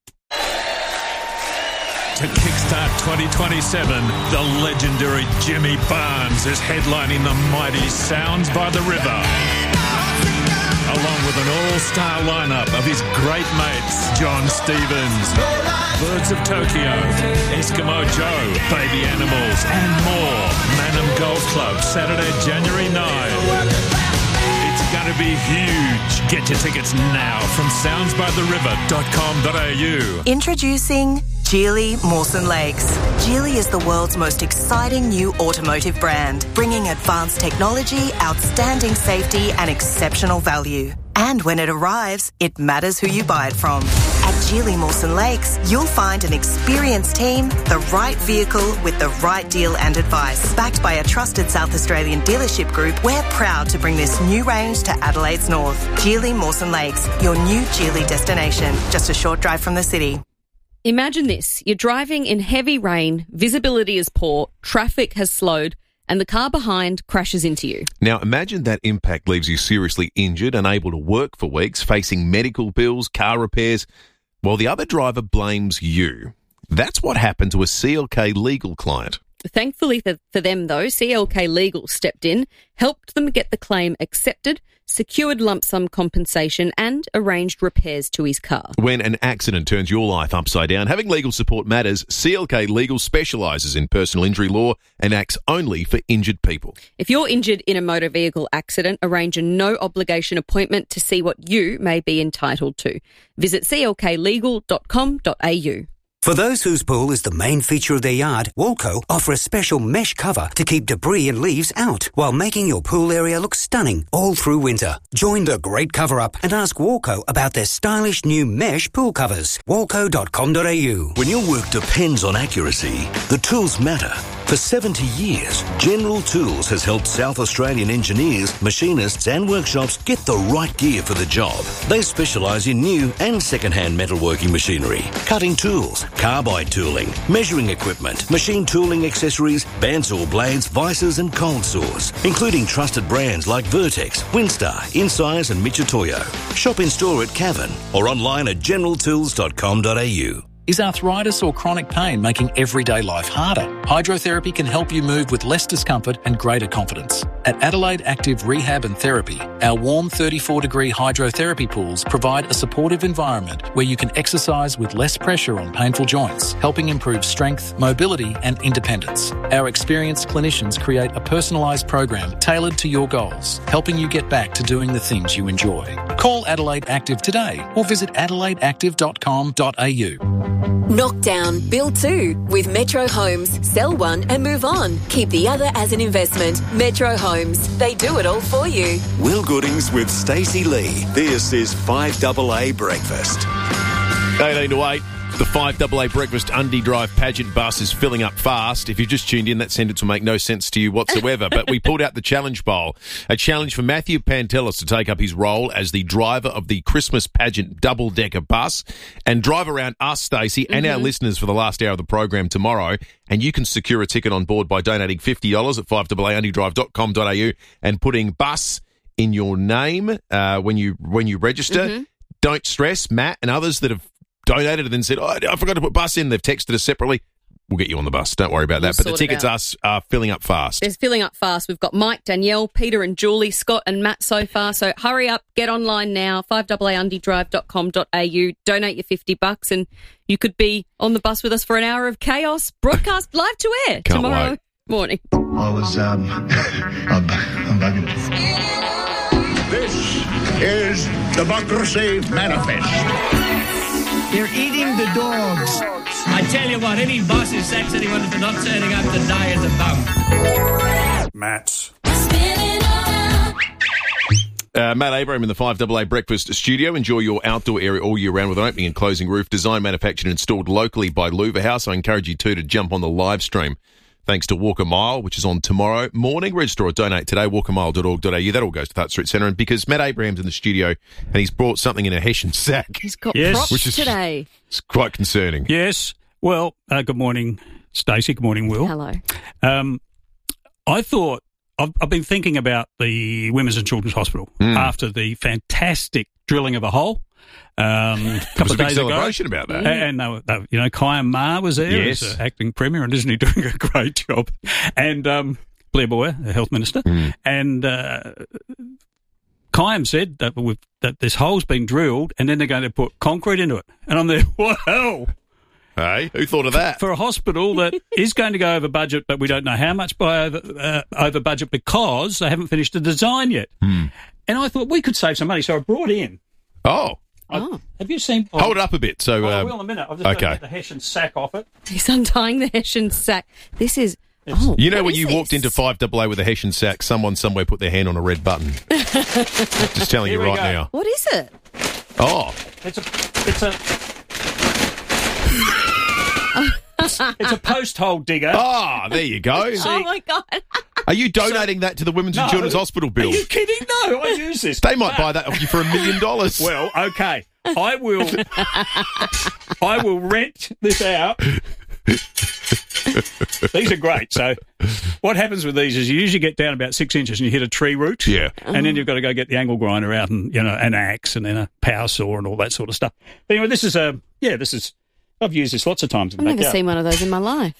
Speaker 17: To kickstart twenty twenty-seven, the legendary Jimmy Barnes is headlining the mighty Sounds by the River, along with an all-star lineup of his great mates, John Stevens, Birds of Tokyo, Eskimo Joe, Baby Animals, and more. Manham Golf Club, Saturday, January ninth. It's going to be huge. Get your tickets now from sounds by the river dot com dot a u.
Speaker 18: Introducing Geely Mawson Lakes. Geely is the world's most exciting new automotive brand, bringing advanced technology, outstanding safety and exceptional value. And when it arrives, it matters who you buy it from. At Geely Mawson Lakes, you'll find an experienced team, the right vehicle with the right deal and advice. Backed by a trusted South Australian dealership group, we're proud to bring this new range to Adelaide's north. Geely Mawson Lakes, your new Geely destination, just a short drive from the city.
Speaker 1: Imagine this. You're driving in heavy rain, visibility is poor, traffic has slowed, and the car behind crashes into you.
Speaker 2: Now, imagine that impact leaves you seriously injured, unable to work for weeks, facing medical bills, car repairs, while the other driver blames you. That's what happened to a C L K Legal client.
Speaker 1: Thankfully for, for them, though, C L K Legal stepped in, helped them get the claim accepted, secured lump sum compensation and arranged repairs to his car.
Speaker 2: When an accident turns your life upside down, having legal support matters. C L K Legal specialises in personal injury law and acts only for injured people.
Speaker 1: If you're injured in a motor vehicle accident, arrange a no-obligation appointment to see what you may be entitled to. Visit c l k legal dot com dot a u.
Speaker 19: For those whose pool is the main feature of their yard, Walco offer a special mesh cover to keep debris and leaves out while making your pool area look stunning all through winter. Join the great cover-up and ask Walco about their stylish new mesh pool covers. walco dot com dot a u.
Speaker 14: When your work depends on accuracy, the tools matter. For seventy years, General Tools has helped South Australian engineers, machinists and workshops get the right gear for the job. They specialise in new and second-hand metalworking machinery, cutting tools, carbide tooling, measuring equipment, machine tooling accessories, bandsaw blades, vices and cold saws, including trusted brands like Vertex, Winstar, Insize and Michitoyo. Shop in store at Cavan or online at general tools dot com dot a u.
Speaker 21: Is arthritis or chronic pain making everyday life harder? Hydrotherapy can help you move with less discomfort and greater confidence. At Adelaide Active Rehab and Therapy, our warm thirty-four degree hydrotherapy pools provide a supportive environment where you can exercise with less pressure on painful joints, helping improve strength, mobility and independence. Our experienced clinicians create a personalised program tailored to your goals, helping you get back to doing the things you enjoy. Call Adelaide Active today or visit adelaide active dot com dot a u.
Speaker 5: Knock down, build two with Metro Homes. Sell one and move on. Keep the other as an investment. Metro Homes. They do it all for you.
Speaker 14: Will Goodings with Stacey Lee. This is five double A Breakfast.
Speaker 2: eighteen to eight. The five double A Breakfast Undie Drive pageant bus is filling up fast. If you've just tuned in, that sentence will make no sense to you whatsoever. But we pulled out the challenge bowl, a challenge for Matthew Pantelis to take up his role as the driver of the Christmas pageant double-decker bus and drive around us, Stacey, and
Speaker 1: Mm-hmm.
Speaker 2: our listeners for the last hour of the program tomorrow. And you can secure a ticket on board by donating fifty dollars at five double A undie drive dot com dot a u and putting bus in your name uh, when you when you register.
Speaker 1: Mm-hmm.
Speaker 2: Don't stress. Matt and others that have donated and then said, oh, I forgot to put bus in. They've texted us separately. We'll get you on the bus. Don't worry about
Speaker 1: We'll
Speaker 2: that. But the
Speaker 1: sort it
Speaker 2: tickets
Speaker 1: out.
Speaker 2: are, are filling up fast.
Speaker 1: It's filling up fast. We've got Mike, Danielle, Peter and Julie, Scott and Matt so far. So hurry up, get online now, five double A undie drive dot com dot a u. Donate your fifty bucks and you could be on the bus with us for an hour of chaos, broadcast live to air
Speaker 2: Can't
Speaker 1: tomorrow
Speaker 2: wait.
Speaker 1: morning.
Speaker 15: I was, um, I'm, I'm bugging.
Speaker 20: This is Democracy Manifest.
Speaker 15: They're eating the dogs.
Speaker 22: I tell you what, any boss who sacks anyone for not turning up today is a bum.
Speaker 20: Matt.
Speaker 2: Uh, Matt Abraham in the five double A Breakfast Studio. Enjoy your outdoor area all year round with an opening and closing roof. Designed, manufactured and installed locally by Louver House. I encourage you too to jump on the live stream. Thanks to Walk a Mile, which is on tomorrow morning. Register or donate today, walk a mile dot org dot a u. That all goes to Thutt Street Centre. And because Matt Abraham's in the studio and he's brought something in a Hessian sack.
Speaker 1: He's got
Speaker 21: Yes.
Speaker 1: props
Speaker 2: Which is-
Speaker 1: today.
Speaker 2: It's quite concerning.
Speaker 21: Yes. Well, uh, good morning, Stacey. Good morning, Will.
Speaker 1: Hello.
Speaker 21: Um, I thought, I've, I've been thinking about the Women's and Children's Hospital
Speaker 2: Mm.
Speaker 21: after the fantastic drilling of a hole um, a
Speaker 2: There was
Speaker 21: couple
Speaker 2: a
Speaker 21: of
Speaker 2: big
Speaker 21: days
Speaker 2: celebration
Speaker 21: ago.
Speaker 2: about that.
Speaker 21: And, they were, they were, you know, Kyan Ma was there
Speaker 2: Yes.
Speaker 21: as uh, acting premier, and isn't he doing a great job? And um, Blair Boyer, the health minister,
Speaker 2: Mm.
Speaker 21: and uh, Kyan said that, we've, that this hole's been drilled and then they're going to put concrete into it. And I'm there, wow.
Speaker 2: Hey, who thought of that?
Speaker 21: For a hospital that is going to go over budget, but we don't know how much by over, uh, over budget because they haven't finished the design yet.
Speaker 2: Hmm.
Speaker 21: And I thought we could save some money, so I brought in.
Speaker 2: Oh.
Speaker 21: I, have you seen?
Speaker 2: Hold it up a bit. So,
Speaker 21: Oh, I
Speaker 2: um,
Speaker 21: will in a minute. I've just got to
Speaker 2: okay.
Speaker 21: get the Hessian sack off it.
Speaker 1: He's untying the Hessian sack. This is... Oh,
Speaker 2: You know
Speaker 1: what
Speaker 2: when
Speaker 1: is
Speaker 2: you
Speaker 1: this?
Speaker 2: walked into five double A with a Hessian sack, someone somewhere put their hand on a red button. Just telling
Speaker 21: Here
Speaker 2: you
Speaker 21: we
Speaker 2: right
Speaker 21: go.
Speaker 2: now.
Speaker 1: What is it?
Speaker 2: Oh.
Speaker 21: It's a... It's a... it's a post hole digger.
Speaker 2: Ah, there you go.
Speaker 1: Oh, my God.
Speaker 2: Are you donating that to the Women's and
Speaker 21: No.
Speaker 2: Children's Hospital bill?
Speaker 21: Are you kidding? No, I use this.
Speaker 2: They might buy that off you for a million dollars.
Speaker 21: Well, okay. I will. I will rent this out. These are great. So, what happens with these is you usually get down about six inches and you hit a tree root.
Speaker 2: Yeah.
Speaker 21: And then you've got to go get the angle grinder out and, you know, an axe and then a power saw and all that sort of stuff. But anyway, this is a, yeah, this is, I've used this lots of times in
Speaker 1: I've
Speaker 21: the
Speaker 1: never
Speaker 21: backyard.
Speaker 1: seen one of those in my life.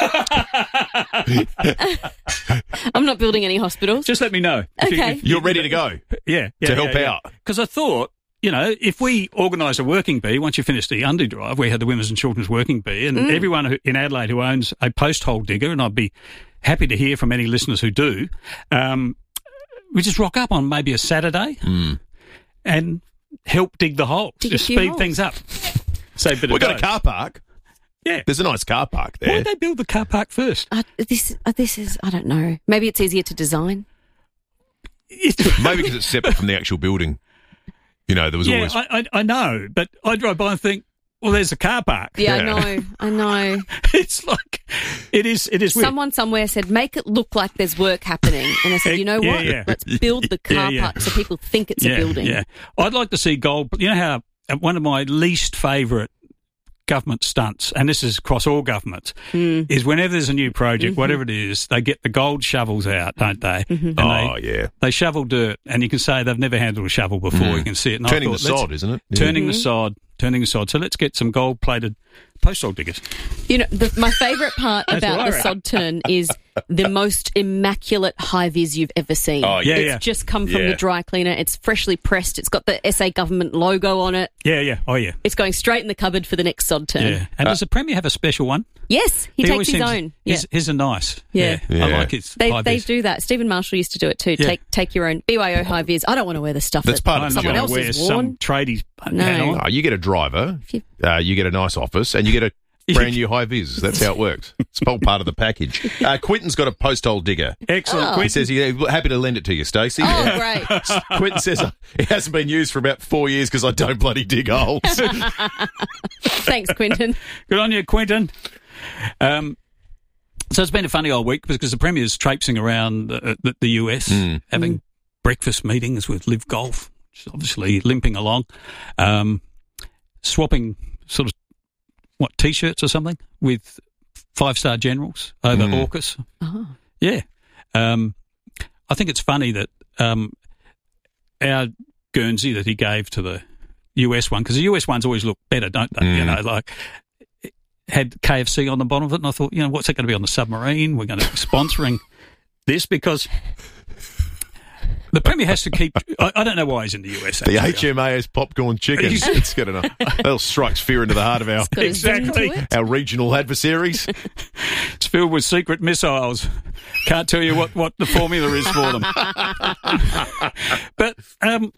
Speaker 1: I'm not building any hospitals.
Speaker 21: Just let me know. If you-
Speaker 1: Okay.
Speaker 21: if you-
Speaker 2: You're ready to go.
Speaker 21: Yeah. yeah
Speaker 2: To help out.
Speaker 21: Because I thought, you know, if we organise a working bee, once you finish the Undie Drive, we had the Women's and Children's Working Bee, and
Speaker 1: Mm.
Speaker 21: everyone who, in Adelaide who owns a post hole digger, and I'd be happy to hear from any listeners who do, um, we just rock up on maybe a Saturday
Speaker 2: Mm.
Speaker 21: and help dig the holes,
Speaker 1: Dig a
Speaker 21: just
Speaker 1: few
Speaker 21: speed
Speaker 1: holes.
Speaker 21: things up. Save a bit
Speaker 2: We've
Speaker 21: of
Speaker 2: got a
Speaker 21: dough.
Speaker 2: car park.
Speaker 21: Yeah.
Speaker 2: There's a nice car park
Speaker 21: Why
Speaker 2: there.
Speaker 21: did they build the car park first?
Speaker 1: Uh, this, uh, this is, I don't know. Maybe it's easier to design.
Speaker 2: Maybe because it's separate from the actual building. You know, there was
Speaker 21: yeah,
Speaker 2: always...
Speaker 21: I, I, I know, but I drive by and think, well, there's a car park.
Speaker 1: Yeah, I know. I know.
Speaker 21: It's like, it is, it is weird.
Speaker 1: Someone somewhere said, make it look like there's work happening. And I said, you know
Speaker 21: Yeah,
Speaker 1: what?
Speaker 21: yeah.
Speaker 1: Let's build the car
Speaker 21: Yeah, yeah.
Speaker 1: park so people think it's
Speaker 21: yeah,
Speaker 1: a building.
Speaker 21: Yeah, I'd like to see gold. You know how uh, one of my least favourite government stunts, and this is across all governments,
Speaker 1: Mm.
Speaker 21: is whenever there's a new project,
Speaker 1: Mm-hmm.
Speaker 21: whatever it is, they get the gold shovels out, don't they?
Speaker 1: Mm-hmm.
Speaker 21: And
Speaker 2: Oh,
Speaker 21: they,
Speaker 2: yeah.
Speaker 21: They shovel dirt, and you can say they've never handled a shovel before.
Speaker 2: Mm.
Speaker 21: You can see it. And I
Speaker 2: Turning the
Speaker 21: thought, let's-
Speaker 2: sod, isn't it? Yeah.
Speaker 21: Turning the
Speaker 1: Mhm.
Speaker 21: sod. Turning the sod. So let's get some gold-plated post-hole diggers.
Speaker 1: You know, the, my favourite part
Speaker 21: That's
Speaker 1: about
Speaker 21: what I
Speaker 1: the
Speaker 21: reckon.
Speaker 1: sod turn is the most immaculate high vis you've ever seen.
Speaker 21: Oh, yeah,
Speaker 1: it's
Speaker 21: yeah.
Speaker 1: just come from
Speaker 21: Yeah.
Speaker 1: the dry cleaner. It's freshly pressed. It's got the S A government logo on it.
Speaker 21: Yeah, yeah. Oh, yeah.
Speaker 1: It's going straight in the cupboard for the next sod turn.
Speaker 21: Yeah. And
Speaker 2: Uh,
Speaker 21: does the Premier have a special one?
Speaker 1: Yes, he, takes
Speaker 21: always
Speaker 1: his
Speaker 21: seems-
Speaker 1: own. Yeah.
Speaker 21: His, his are nice.
Speaker 1: Yeah.
Speaker 21: Yeah. I
Speaker 2: Yeah.
Speaker 21: like his
Speaker 1: They
Speaker 21: high
Speaker 1: they
Speaker 21: vis.
Speaker 1: do that. Stephen Marshall used to do it too.
Speaker 21: Yeah.
Speaker 1: Take take your own B Y O high vis. I don't want to wear the stuff
Speaker 2: That's
Speaker 1: that
Speaker 2: part of
Speaker 21: I'm
Speaker 2: the
Speaker 21: not
Speaker 1: someone
Speaker 2: job.
Speaker 21: going
Speaker 1: else
Speaker 21: to wear
Speaker 1: has worn.
Speaker 21: some tradies
Speaker 1: No.
Speaker 21: hat on.
Speaker 2: Oh, you get a driver,
Speaker 1: you-
Speaker 2: uh, you get a nice office, and you get a brand new high vis. That's how it works. It's all part of the package. Uh, Quinton's got a post hole digger.
Speaker 4: Excellent.
Speaker 1: Oh.
Speaker 2: He says he's happy to lend it to you, Stacey.
Speaker 1: Oh, great.
Speaker 2: Quinton says uh, it hasn't been used for about four years because I don't bloody dig holes.
Speaker 1: Thanks, Quinton.
Speaker 4: Good on you, Quinton. Um, so it's been a funny old week because the Premier's traipsing around the, the, the U S,
Speaker 2: Mm.
Speaker 4: having
Speaker 1: Mm.
Speaker 4: breakfast meetings with Liv Golf, which is obviously limping along, um, swapping sort of, what, T-shirts or something with five-star generals over
Speaker 2: Mm.
Speaker 4: AUKUS.
Speaker 1: Oh.
Speaker 4: Yeah. Um, I think it's funny that um, our Guernsey that he gave to the U S one, because the U S ones always look better, don't they?
Speaker 2: Mm.
Speaker 4: You know, like, it had K F C on the bottom of it, and I thought, you know, what's that going to be on the submarine? We're going to be sponsoring this because the Premier has to keep. I, I don't know why he's in the U S.
Speaker 2: The
Speaker 4: actually.
Speaker 2: H M A S popcorn chicken. It's got enough. That strikes fear into the heart of our
Speaker 4: Exactly.
Speaker 2: our regional adversaries.
Speaker 4: It's filled with secret missiles. Can't tell you what, what the formula is for them. But um,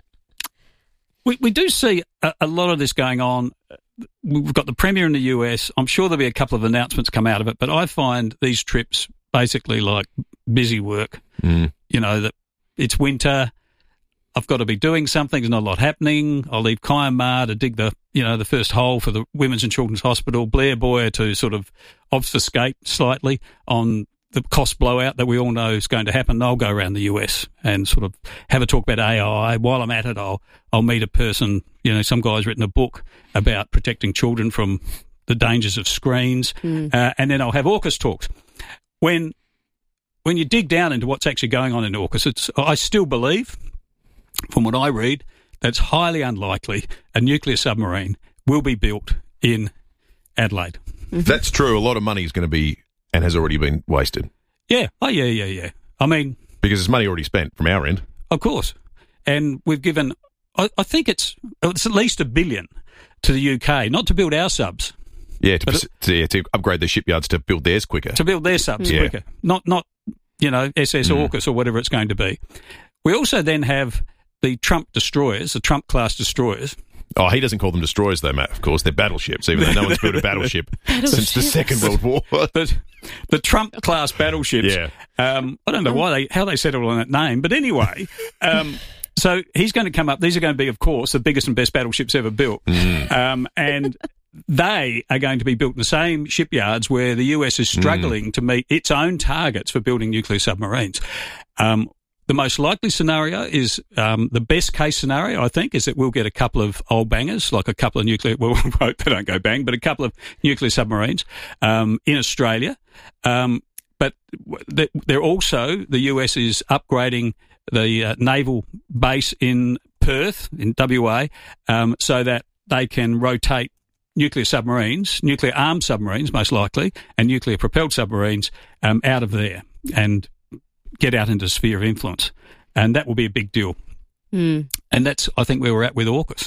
Speaker 4: we we do see a, a lot of this going on. We've got the Premier in the U S. I'm sure there'll be a couple of announcements come out of it, but I find these trips basically like busy work.
Speaker 2: Mm.
Speaker 4: You know, that it's winter. I've got to be doing something. There's not a lot happening. I'll leave Kiamar to dig the, you know, the first hole for the Women's and Children's Hospital. Blair Boyer to sort of obfuscate slightly on the cost blowout that we all know is going to happen. I'll go around the U S and sort of have a talk about A I. While I'm at it, I'll I'll meet a person. You know, some guy's written a book about protecting children from the dangers of screens,
Speaker 1: Mm.
Speaker 4: uh, and then I'll have AUKUS talks. When when you dig down into what's actually going on in AUKUS, it's I still believe, from what I read, that's highly unlikely a nuclear submarine will be built in Adelaide.
Speaker 2: That's true. A lot of money is going to be and has already been wasted.
Speaker 4: Yeah. Oh, yeah, yeah, yeah. I mean,
Speaker 2: because there's money already spent from our end.
Speaker 4: Of course. And we've given, I, I think it's it's at least a billion to the U K, not to build our subs.
Speaker 2: Yeah, to,
Speaker 4: But
Speaker 2: to, yeah, to upgrade the shipyards to build theirs quicker.
Speaker 4: To build their subs
Speaker 2: Yeah.
Speaker 4: quicker. Not, not you know, S S
Speaker 2: Mm.
Speaker 4: AUKUS or whatever it's going to be. We also then have the Trump destroyers, the Trump-class destroyers.
Speaker 2: Oh, he doesn't call them destroyers, though, Matt. Of course, they're battleships, even though no one's built a battleship since the Second World War.
Speaker 4: the, the Trump-class battleships.
Speaker 2: Yeah.
Speaker 4: Um, I don't know why they how they settled on that name, but anyway, um, so he's going to come up. These are going to be, of course, the biggest and best battleships ever built,
Speaker 2: Mm.
Speaker 4: um, and they are going to be built in the same shipyards where the U S is struggling to meet its own targets for building nuclear submarines. Um, The most likely scenario is um, the best case scenario, I think, is that we'll get a couple of old bangers, like a couple of nuclear, well, we hope they don't go bang, but a couple of nuclear submarines um, in Australia. Um, but they're also, the U S is upgrading the uh, naval base in Perth, in W A, um, so that they can rotate nuclear submarines, nuclear armed submarines, most likely, and nuclear propelled submarines um, out of there and get out into the sphere of influence. And that will be a big deal.
Speaker 1: Mm.
Speaker 4: And that's, I think, where we're at with AUKUS.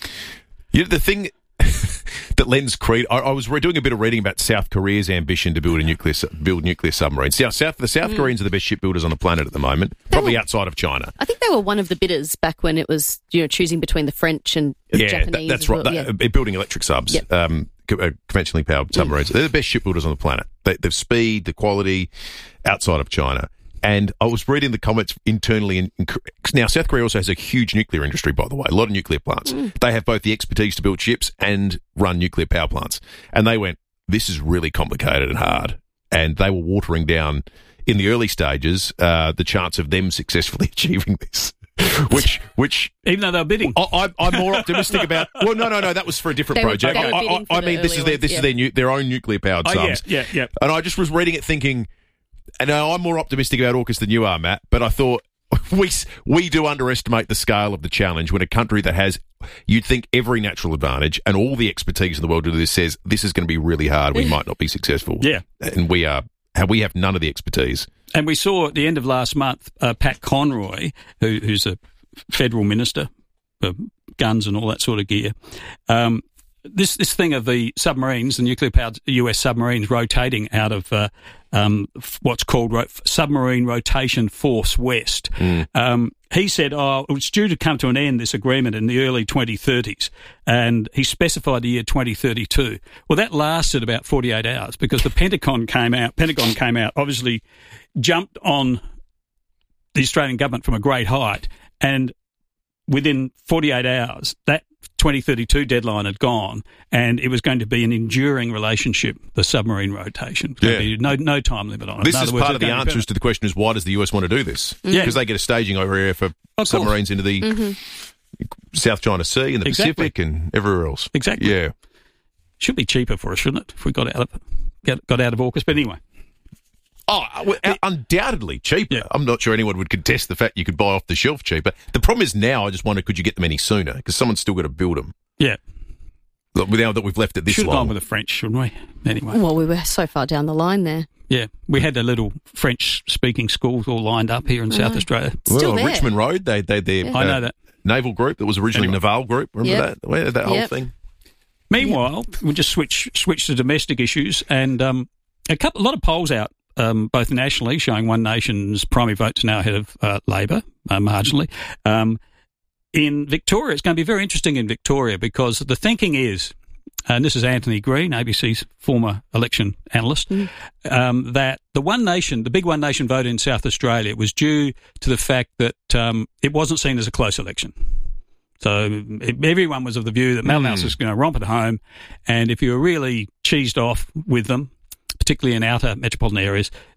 Speaker 2: You know, the thing that lends credence, I, I was re- doing a bit of reading about South Korea's ambition to build a nuclear su- build nuclear submarines. South, South, the South
Speaker 1: Mm.
Speaker 2: Koreans are the best shipbuilders on the planet at the moment, probably outside of China.
Speaker 1: I think they were one of the bidders back when it was, you know, choosing between the French and
Speaker 2: Yeah,
Speaker 1: Japanese.
Speaker 2: that, that's
Speaker 1: as well.
Speaker 2: right.
Speaker 1: Yeah.
Speaker 2: That, uh, building electric subs,
Speaker 1: Yep.
Speaker 2: um, co- uh, conventionally powered submarines. They're the best shipbuilders on the planet. They, the speed, the quality, outside of China. And I was reading the comments internally. In, in, now, South Korea also has a huge nuclear industry, by the way, a lot of nuclear plants.
Speaker 1: Mm.
Speaker 2: They have both the expertise to build ships and run nuclear power plants. And they went, this is really complicated and hard. And they were watering down, in the early stages, uh, the chance of them successfully achieving this. Which, which,
Speaker 4: even though they're bidding,
Speaker 2: I, I, I'm more optimistic about. Well, no, no, no, that was for a different
Speaker 1: They were-
Speaker 2: project.
Speaker 1: they were
Speaker 2: I,
Speaker 1: bidding
Speaker 2: I,
Speaker 1: for
Speaker 2: I
Speaker 1: the
Speaker 2: mean, this
Speaker 1: early
Speaker 2: is their
Speaker 1: ones,
Speaker 2: this
Speaker 1: yeah.
Speaker 2: is their new, their own nuclear powered
Speaker 4: Oh, yeah,
Speaker 2: subs.
Speaker 4: yeah, yeah.
Speaker 2: And I just was reading it, thinking, and I'm more optimistic about AUKUS than you are, Matt. But I thought we we do underestimate the scale of the challenge when a country that has, you'd think, every natural advantage and all the expertise in the world to do this says this is going to be really hard. We might not be successful.
Speaker 4: Yeah,
Speaker 2: and we are. We have none of the expertise.
Speaker 4: And we saw at the end of last month, uh, Pat Conroy, who, who's a federal minister for guns and all that sort of gear, um, this this thing of the submarines, the nuclear-powered U S submarines rotating out of uh, um, what's called ro- Submarine Rotation Force West,
Speaker 2: Mm.
Speaker 4: um, he said, oh, it was due to come to an end, this agreement, in the early twenty thirties, and he specified the year twenty thirty-two. Well, that lasted about forty-eight hours because the Pentagon came out, Pentagon came out, obviously jumped on the Australian government from a great height, and within forty-eight hours, that twenty thirty-two deadline had gone, and it was going to be an enduring relationship, the submarine rotation.
Speaker 2: Yeah.
Speaker 4: Be no, no time limit on it.
Speaker 2: This
Speaker 4: In
Speaker 2: is
Speaker 4: other words,
Speaker 2: part of the
Speaker 4: it's going to be
Speaker 2: answers to the question is why does the U S want to do this?
Speaker 4: Yeah.
Speaker 2: Because they get a staging over here for
Speaker 4: Of
Speaker 2: submarines
Speaker 4: course.
Speaker 2: into the
Speaker 4: Mhm.
Speaker 2: South China Sea and the
Speaker 4: Exactly.
Speaker 2: Pacific and everywhere else.
Speaker 4: Exactly.
Speaker 2: Yeah.
Speaker 4: Should be cheaper for us, shouldn't it, if we got out of got, got out of AUKUS? But anyway.
Speaker 2: Oh, well, undoubtedly cheaper. I'm not sure anyone would contest the fact you could buy off the shelf cheaper. The problem is now I just wonder, could you get them any sooner? Because someone's still got to build them.
Speaker 4: Yeah.
Speaker 2: Look, now that we've left it this
Speaker 4: Should have
Speaker 2: long.
Speaker 4: gone with the French, shouldn't we? Anyway.
Speaker 1: Well, we were so far down the line there.
Speaker 4: Yeah, we had a little French-speaking schools all lined up here in
Speaker 1: I
Speaker 4: South
Speaker 1: know.
Speaker 4: Australia.
Speaker 2: Well, Richmond Road, they they their
Speaker 4: I know that.
Speaker 2: naval group that was originally
Speaker 4: Anyway.
Speaker 2: Naval Group. Remember
Speaker 4: Yep.
Speaker 2: that? Where, that whole
Speaker 4: Yep.
Speaker 2: thing.
Speaker 4: Meanwhile, we'll just switch switch to domestic issues, and um, a couple, a lot of polls out, um, both nationally, showing One Nation's primary votes now ahead of uh, Labor, uh, marginally. Um, in Victoria, it's going to be very interesting in Victoria because the thinking is, and this is Anthony Green, A B C's former election analyst, um, that the One Nation, the big One Nation vote in South Australia was due to the fact that um, it wasn't seen as a close election. So it, everyone was of the view that Malnaus
Speaker 2: Mm.
Speaker 4: was going to romp at home, and if you were really cheesed off with them, particularly in outer metropolitan areas,